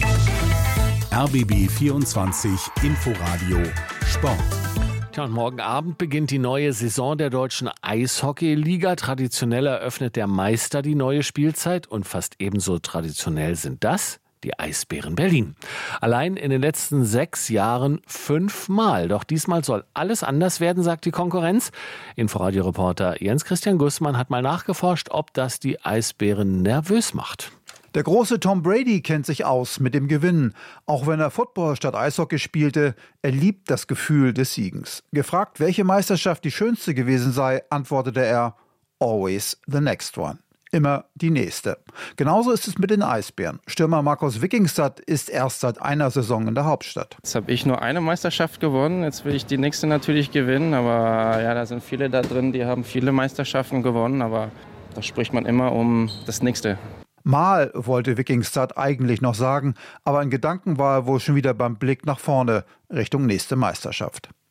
RBB 24 Inforadio Sport. Tja, und morgen Abend beginnt die neue Saison der deutschen Eishockey-Liga. Traditionell eröffnet der Meister die neue Spielzeit und fast ebenso traditionell sind das die Eisbären Berlin. Allein in den letzten 6 Jahren 5-mal. Doch diesmal soll alles anders werden, sagt die Konkurrenz. Inforadio-Reporter Jens-Christian Gussmann hat mal nachgeforscht, ob das die Eisbären nervös macht. Der große Tom Brady kennt sich aus mit dem Gewinn. Auch wenn er Football statt Eishockey spielte, er liebt das Gefühl des Siegens. Gefragt, welche Meisterschaft die schönste gewesen sei, antwortete er: Always the next one. Immer die nächste. Genauso ist es mit den Eisbären. Stürmer Markus Wikingstad ist erst seit einer Saison in der Hauptstadt. Jetzt habe ich nur eine Meisterschaft gewonnen. Jetzt will ich die nächste natürlich gewinnen. Aber ja, da sind viele da drin, die haben viele Meisterschaften gewonnen. Aber da spricht man immer um das Nächste. Mal wollte Wikingstad eigentlich noch sagen, aber in Gedanken war er wohl schon wieder beim Blick nach vorne, Richtung nächste Meisterschaft.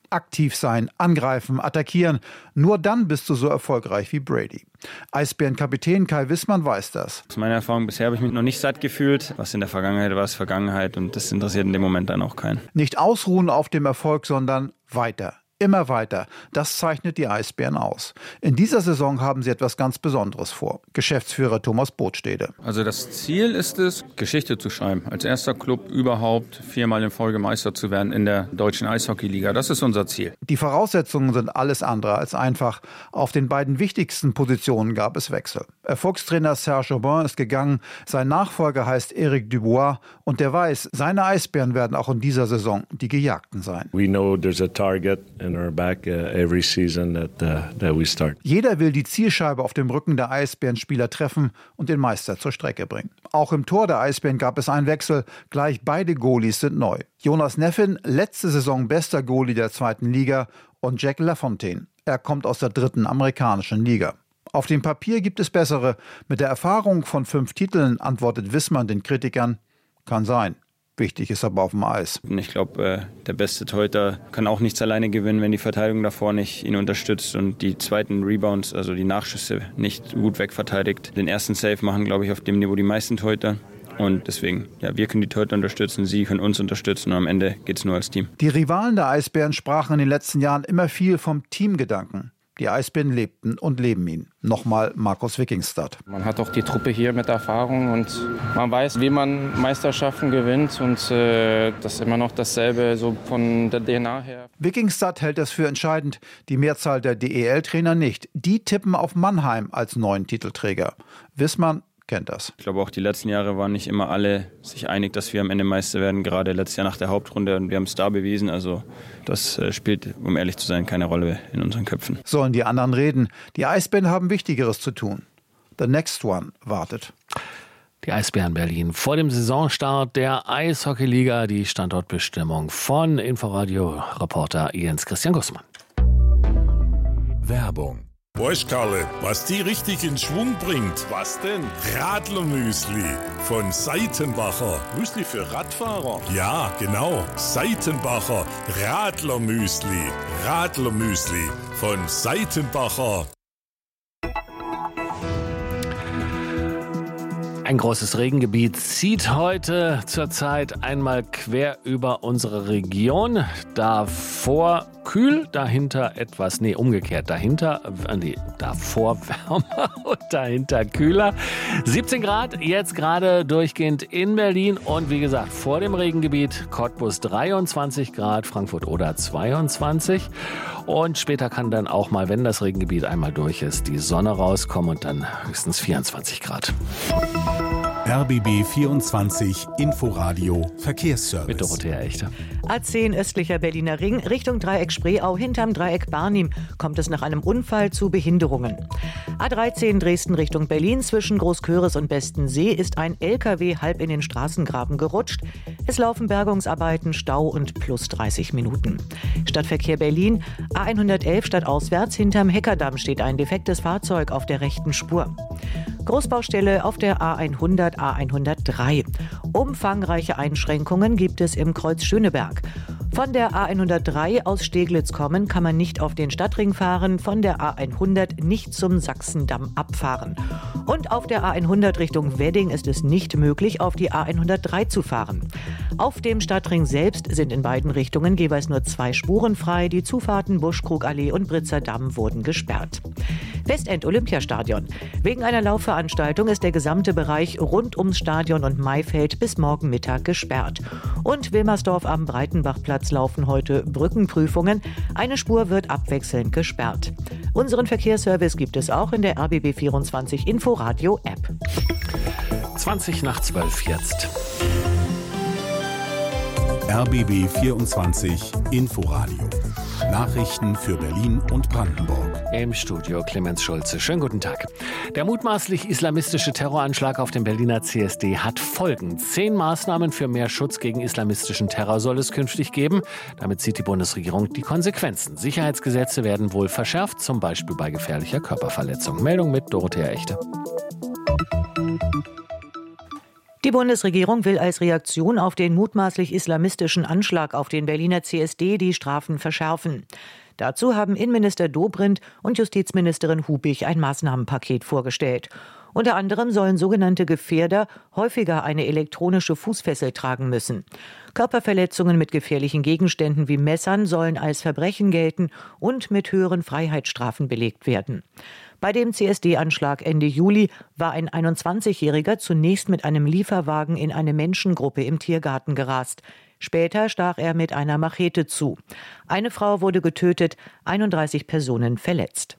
Aktiv sein, angreifen, attackieren. Nur dann bist du so erfolgreich wie Brady. Eisbärenkapitän Kai Wissmann weiß das. Aus meiner Erfahrung bisher habe ich mich noch nicht satt gefühlt. Was in der Vergangenheit war, ist Vergangenheit und das interessiert in dem Moment dann auch keinen. Nicht ausruhen auf dem Erfolg, sondern weiter. Immer weiter. Das zeichnet die Eisbären aus. In dieser Saison haben sie etwas ganz Besonderes vor. Geschäftsführer Thomas Botstede. Also das Ziel ist es, Geschichte zu schreiben. Als erster Club überhaupt 4-mal in Folge Meister zu werden in der deutschen Eishockeyliga. Das ist unser Ziel. Die Voraussetzungen sind alles andere als einfach. Auf den beiden wichtigsten Positionen gab es Wechsel. Erfolgstrainer Serge Aubin ist gegangen. Sein Nachfolger heißt Eric Dubois. Und der weiß, seine Eisbären werden auch in dieser Saison die Gejagten sein. We know there's a target in our back every season that we start. Jeder will die Zielscheibe auf dem Rücken der Eisbärenspieler treffen und den Meister zur Strecke bringen. Auch im Tor der Eisbären gab es einen Wechsel. Gleich beide Goalies sind neu. Jonas Neffin, letzte Saison bester Goalie der 2. Liga, und Jack Lafontaine. Er kommt aus der 3. amerikanischen Liga. Auf dem Papier gibt es bessere. Mit der Erfahrung von 5 Titeln antwortet Wissmann den Kritikern: Kann sein. Wichtig ist aber auf dem Eis. Ich glaube, der beste Torhüter kann auch nichts alleine gewinnen, wenn die Verteidigung davor nicht ihn unterstützt und die zweiten Rebounds, also die Nachschüsse, nicht gut wegverteidigt. Den ersten Save machen, glaube ich, auf dem Niveau die meisten Torhüter. Und deswegen, ja, wir können die Torhüter unterstützen, sie können uns unterstützen und am Ende geht es nur als Team. Die Rivalen der Eisbären sprachen in den letzten Jahren immer viel vom Teamgedanken. Die Eisbären lebten und leben ihn. Nochmal Markus Wikingstad. Man hat auch die Truppe hier mit Erfahrung und man weiß, wie man Meisterschaften gewinnt und das ist immer noch dasselbe so von der DNA her. Wikingstad hält es für entscheidend, die Mehrzahl der DEL-Trainer nicht. Die tippen auf Mannheim als neuen Titelträger. Wissmann kennt das. Ich glaube, auch die letzten Jahre waren nicht immer alle sich einig, dass wir am Ende Meister werden. Gerade letztes Jahr nach der Hauptrunde. Und wir haben es da bewiesen. Also das spielt, um ehrlich zu sein, keine Rolle in unseren Köpfen. Sollen die anderen reden? Die Eisbären haben Wichtigeres zu tun. The next one wartet. Die Eisbären Berlin vor dem Saisonstart der Eishockeyliga. Die Standortbestimmung von Inforadio-Reporter Jens Christian Gussmann. Werbung. Weißt Karle, was die richtig in Schwung bringt? Was denn? Radlermüsli von Seitenbacher. Müsli für Radfahrer? Ja, genau. Seitenbacher Radlermüsli. Radlermüsli von Seitenbacher. Ein großes Regengebiet zieht heute zurzeit einmal quer über unsere Region. Davor kühl, dahinter davor wärmer und dahinter kühler. 17 Grad, jetzt gerade durchgehend in Berlin und wie gesagt, vor dem Regengebiet Cottbus 23 Grad, Frankfurt-Oder 22 und später kann dann auch mal, wenn das Regengebiet einmal durch ist, die Sonne rauskommen und dann höchstens 24 Grad. RBB 24 Inforadio Verkehrsservice. Mit Dorothea Echte. A10 östlicher Berliner Ring Richtung Dreieck Spreeau hinterm Dreieck Barnim kommt es nach einem Unfall zu Behinderungen. A13 Dresden Richtung Berlin zwischen Großköris und Bestensee ist ein LKW halb in den Straßengraben gerutscht. Es laufen Bergungsarbeiten, Stau und plus 30 Minuten. Stadtverkehr Berlin, A111 stadtauswärts hinterm Heckerdamm steht ein defektes Fahrzeug auf der rechten Spur. Großbaustelle auf der A100, A103. Umfangreiche Einschränkungen gibt es im Kreuz Schöneberg. Von der A103 aus Steglitz kommen kann man nicht auf den Stadtring fahren, von der A100 nicht zum Sachsendamm abfahren. Und auf der A100 Richtung Wedding ist es nicht möglich, auf die A103 zu fahren. Auf dem Stadtring selbst sind in beiden Richtungen jeweils nur 2 Spuren frei. Die Zufahrten Buschkrugallee und Britzer Damm wurden gesperrt. Westend-Olympiastadion. Wegen einer Laufveranstaltung ist der gesamte Bereich rund ums Stadion und Maifeld bis morgen Mittag gesperrt. Und Wilmersdorf am Breitenbachplatz laufen heute Brückenprüfungen. Eine Spur wird abwechselnd gesperrt. Unseren Verkehrsservice gibt es auch in der RBB 24 Inforadio App. 20 nach 12 jetzt. RBB 24 Inforadio. Nachrichten für Berlin und Brandenburg. Im Studio Clemens Schulze. Schönen guten Tag. Der mutmaßlich islamistische Terroranschlag auf dem Berliner CSD hat Folgen. 10 Maßnahmen für mehr Schutz gegen islamistischen Terror soll es künftig geben. Damit zieht die Bundesregierung die Konsequenzen. Sicherheitsgesetze werden wohl verschärft, zum Beispiel bei gefährlicher Körperverletzung. Meldung mit Dorothea Echte. Die Bundesregierung will als Reaktion auf den mutmaßlich islamistischen Anschlag auf den Berliner CSD die Strafen verschärfen. Dazu haben Innenminister Dobrindt und Justizministerin Hubig ein Maßnahmenpaket vorgestellt. Unter anderem sollen sogenannte Gefährder häufiger eine elektronische Fußfessel tragen müssen. Körperverletzungen mit gefährlichen Gegenständen wie Messern sollen als Verbrechen gelten und mit höheren Freiheitsstrafen belegt werden. Bei dem CSD-Anschlag Ende Juli war ein 21-Jähriger zunächst mit einem Lieferwagen in eine Menschengruppe im Tiergarten gerast. Später stach er mit einer Machete zu. Eine Frau wurde getötet, 31 Personen verletzt.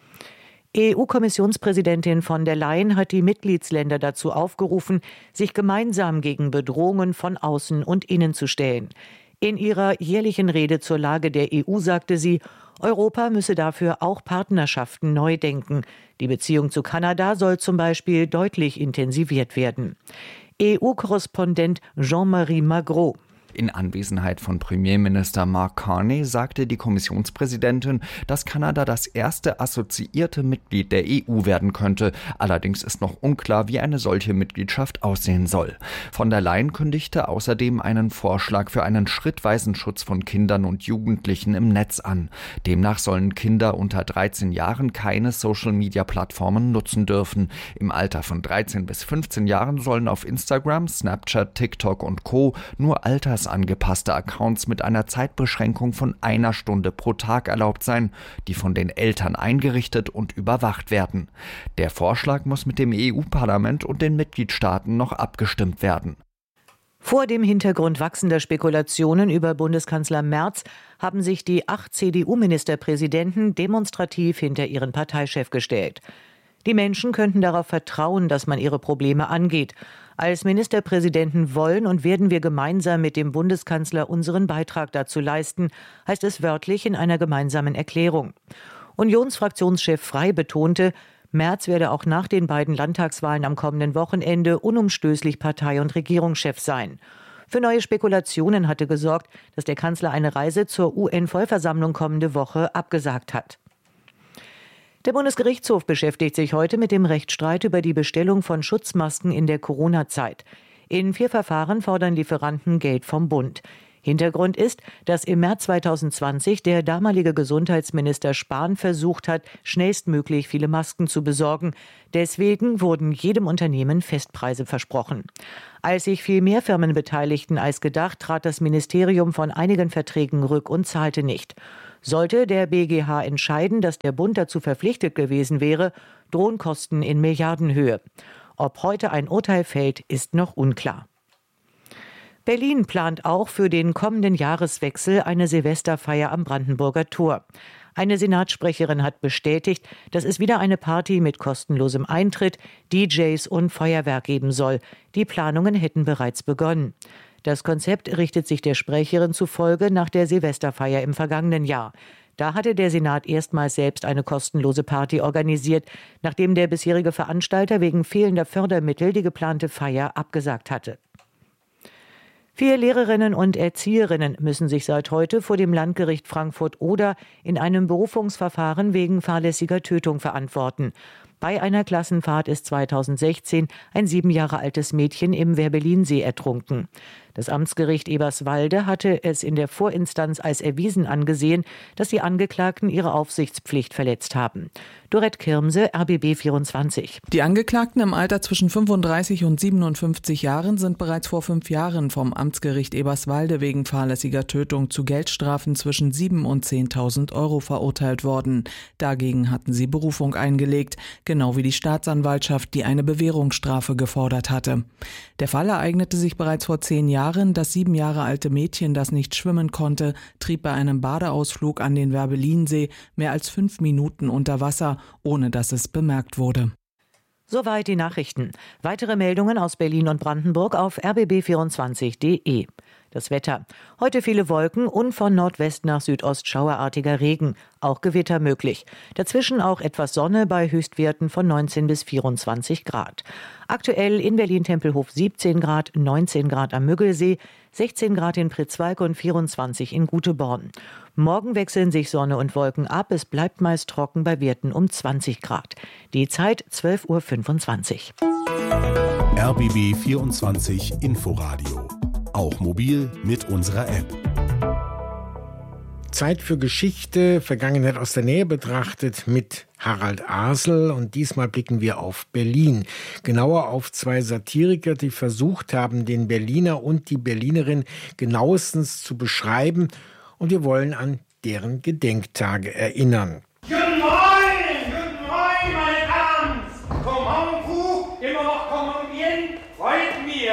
EU-Kommissionspräsidentin von der Leyen hat die Mitgliedsländer dazu aufgerufen, sich gemeinsam gegen Bedrohungen von außen und innen zu stellen. In ihrer jährlichen Rede zur Lage der EU sagte sie, Europa müsse dafür auch Partnerschaften neu denken. Die Beziehung zu Kanada soll zum Beispiel deutlich intensiviert werden. EU-Korrespondent Jean-Marie Magro. In Anwesenheit von Premierminister Mark Carney sagte die Kommissionspräsidentin, dass Kanada das erste assoziierte Mitglied der EU werden könnte. Allerdings ist noch unklar, wie eine solche Mitgliedschaft aussehen soll. Von der Leyen kündigte außerdem einen Vorschlag für einen schrittweisen Schutz von Kindern und Jugendlichen im Netz an. Demnach sollen Kinder unter 13 Jahren keine Social-Media-Plattformen nutzen dürfen. Im Alter von 13 bis 15 Jahren sollen auf Instagram, Snapchat, TikTok und Co. nur angepasste Accounts mit einer Zeitbeschränkung von 1 Stunde pro Tag erlaubt sein, die von den Eltern eingerichtet und überwacht werden. Der Vorschlag muss mit dem EU-Parlament und den Mitgliedstaaten noch abgestimmt werden. Vor dem Hintergrund wachsender Spekulationen über Bundeskanzler Merz haben sich die 8 CDU-Ministerpräsidenten demonstrativ hinter ihren Parteichef gestellt. Die Menschen könnten darauf vertrauen, dass man ihre Probleme angeht. Als Ministerpräsidenten wollen und werden wir gemeinsam mit dem Bundeskanzler unseren Beitrag dazu leisten, heißt es wörtlich in einer gemeinsamen Erklärung. Unionsfraktionschef Frey betonte, Merz werde auch nach den beiden Landtagswahlen am kommenden Wochenende unumstößlich Partei- und Regierungschef sein. Für neue Spekulationen hatte gesorgt, dass der Kanzler eine Reise zur UN-Vollversammlung kommende Woche abgesagt hat. Der Bundesgerichtshof beschäftigt sich heute mit dem Rechtsstreit über die Bestellung von Schutzmasken in der Corona-Zeit. In 4 Verfahren fordern Lieferanten Geld vom Bund. Hintergrund ist, dass im März 2020 der damalige Gesundheitsminister Spahn versucht hat, schnellstmöglich viele Masken zu besorgen. Deswegen wurden jedem Unternehmen Festpreise versprochen. Als sich viel mehr Firmen beteiligten als gedacht, trat das Ministerium von einigen Verträgen rück und zahlte nicht. Sollte der BGH entscheiden, dass der Bund dazu verpflichtet gewesen wäre, drohen Kosten in Milliardenhöhe. Ob heute ein Urteil fällt, ist noch unklar. Berlin plant auch für den kommenden Jahreswechsel eine Silvesterfeier am Brandenburger Tor. Eine Senatssprecherin hat bestätigt, dass es wieder eine Party mit kostenlosem Eintritt, DJs und Feuerwerk geben soll. Die Planungen hätten bereits begonnen. Das Konzept richtet sich der Sprecherin zufolge nach der Silvesterfeier im vergangenen Jahr. Da hatte der Senat erstmals selbst eine kostenlose Party organisiert, nachdem der bisherige Veranstalter wegen fehlender Fördermittel die geplante Feier abgesagt hatte. 4 Lehrerinnen und Erzieherinnen müssen sich seit heute vor dem Landgericht Frankfurt-Oder in einem Berufungsverfahren wegen fahrlässiger Tötung verantworten. Bei einer Klassenfahrt ist 2016 ein 7 Jahre altes Mädchen im Werbellinsee ertrunken. Das Amtsgericht Eberswalde hatte es in der Vorinstanz als erwiesen angesehen, dass die Angeklagten ihre Aufsichtspflicht verletzt haben. Dorette Kirmse, RBB 24. Die Angeklagten im Alter zwischen 35 und 57 Jahren sind bereits vor 5 Jahren vom Amtsgericht Eberswalde wegen fahrlässiger Tötung zu Geldstrafen zwischen 7.000 und 10.000 Euro verurteilt worden. Dagegen hatten sie Berufung eingelegt, genau wie die Staatsanwaltschaft, die eine Bewährungsstrafe gefordert hatte. Der Fall ereignete sich bereits vor 10 Jahren. Das 7 Jahre alte Mädchen, das nicht schwimmen konnte, trieb bei einem Badeausflug an den Werbellinsee mehr als 5 Minuten unter Wasser, ohne dass es bemerkt wurde. Soweit die Nachrichten. Weitere Meldungen aus Berlin und Brandenburg auf rbb24.de. Das Wetter. Heute viele Wolken und von Nordwest nach Südost schauerartiger Regen. Auch Gewitter möglich. Dazwischen auch etwas Sonne bei Höchstwerten von 19 bis 24 Grad. Aktuell in Berlin-Tempelhof 17 Grad, 19 Grad am Müggelsee, 16 Grad in Pritzwalk und 24 in Guteborn. Morgen wechseln sich Sonne und Wolken ab. Es bleibt meist trocken bei Werten um 20 Grad. Die Zeit 12.25 Uhr. RBB 24 Inforadio. Auch mobil mit unserer App. Zeit für Geschichte, Vergangenheit aus der Nähe betrachtet mit Harald Asel. Und diesmal blicken wir auf Berlin. Genauer auf zwei Satiriker, die versucht haben, den Berliner und die Berlinerin genauestens zu beschreiben. Und wir wollen an deren Gedenktage erinnern. Guten Morgen, meine Damen! Komm immer noch kommunieren, freut mir!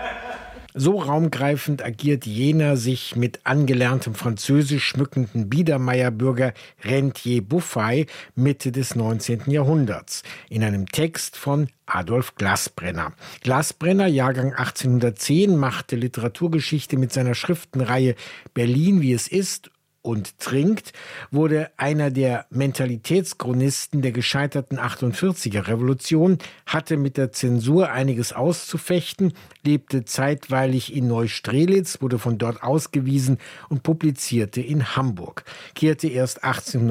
So raumgreifend agiert jener sich mit angelerntem Französisch schmückenden Biedermeierbürger Rentier Buffay Mitte des 19. Jahrhunderts in einem Text von Adolf Glaßbrenner. Glaßbrenner, Jahrgang 1810, machte Literaturgeschichte mit seiner Schriftenreihe Berlin, wie es ist und trinkt, wurde einer der Mentalitätschronisten der gescheiterten 48er-Revolution, hatte mit der Zensur einiges auszufechten, lebte zeitweilig in Neustrelitz, wurde von dort ausgewiesen und publizierte in Hamburg, kehrte erst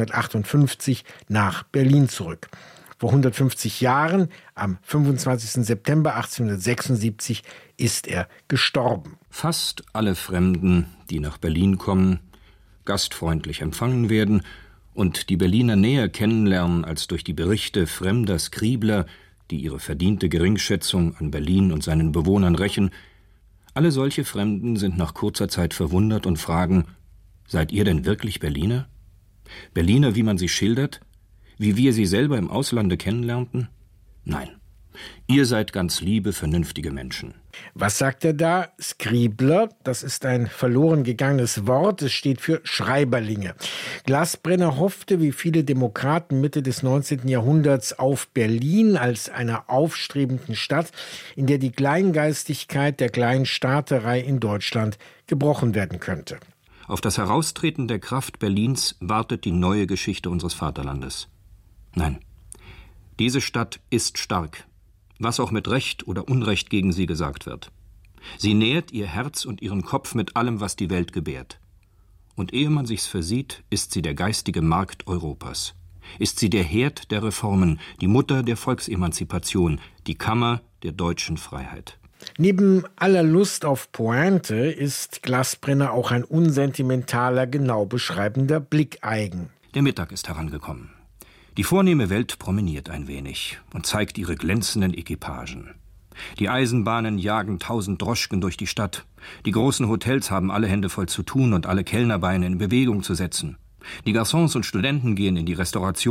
1858 nach Berlin zurück. Vor 150 Jahren, am 25. September 1876, ist er gestorben. Fast alle Fremden, die nach Berlin kommen, gastfreundlich empfangen werden und die Berliner näher kennenlernen als durch die Berichte fremder Skribler, die ihre verdiente Geringschätzung an Berlin und seinen Bewohnern rächen, alle solche Fremden sind nach kurzer Zeit verwundert und fragen: Seid ihr denn wirklich Berliner? Berliner, wie man sie schildert? Wie wir sie selber im Auslande kennenlernten? Nein. Ihr seid ganz liebe, vernünftige Menschen. Was sagt er da? Skribler, das ist ein verloren gegangenes Wort. Es steht für Schreiberlinge. Glaßbrenner hoffte, wie viele Demokraten Mitte des 19. Jahrhunderts, auf Berlin als einer aufstrebenden Stadt, in der die Kleingeistigkeit der Kleinstaaterei in Deutschland gebrochen werden könnte. Auf das Heraustreten der Kraft Berlins wartet die neue Geschichte unseres Vaterlandes. Nein, diese Stadt ist stark, was auch mit Recht oder Unrecht gegen sie gesagt wird. Sie nährt ihr Herz und ihren Kopf mit allem, was die Welt gebärt. Und ehe man sich's versieht, ist sie der geistige Markt Europas. Ist sie der Herd der Reformen, die Mutter der Volksemanzipation, die Kammer der deutschen Freiheit. Neben aller Lust auf Pointe ist Glaßbrenner auch ein unsentimentaler, genau beschreibender Blick eigen. Der Mittag ist herangekommen. Die vornehme Welt promeniert ein wenig und zeigt ihre glänzenden Equipagen. Die Eisenbahnen jagen 1000 Droschken durch die Stadt. Die großen Hotels haben alle Hände voll zu tun und alle Kellnerbeine in Bewegung zu setzen. Die Garçons und Studenten gehen in die Restauration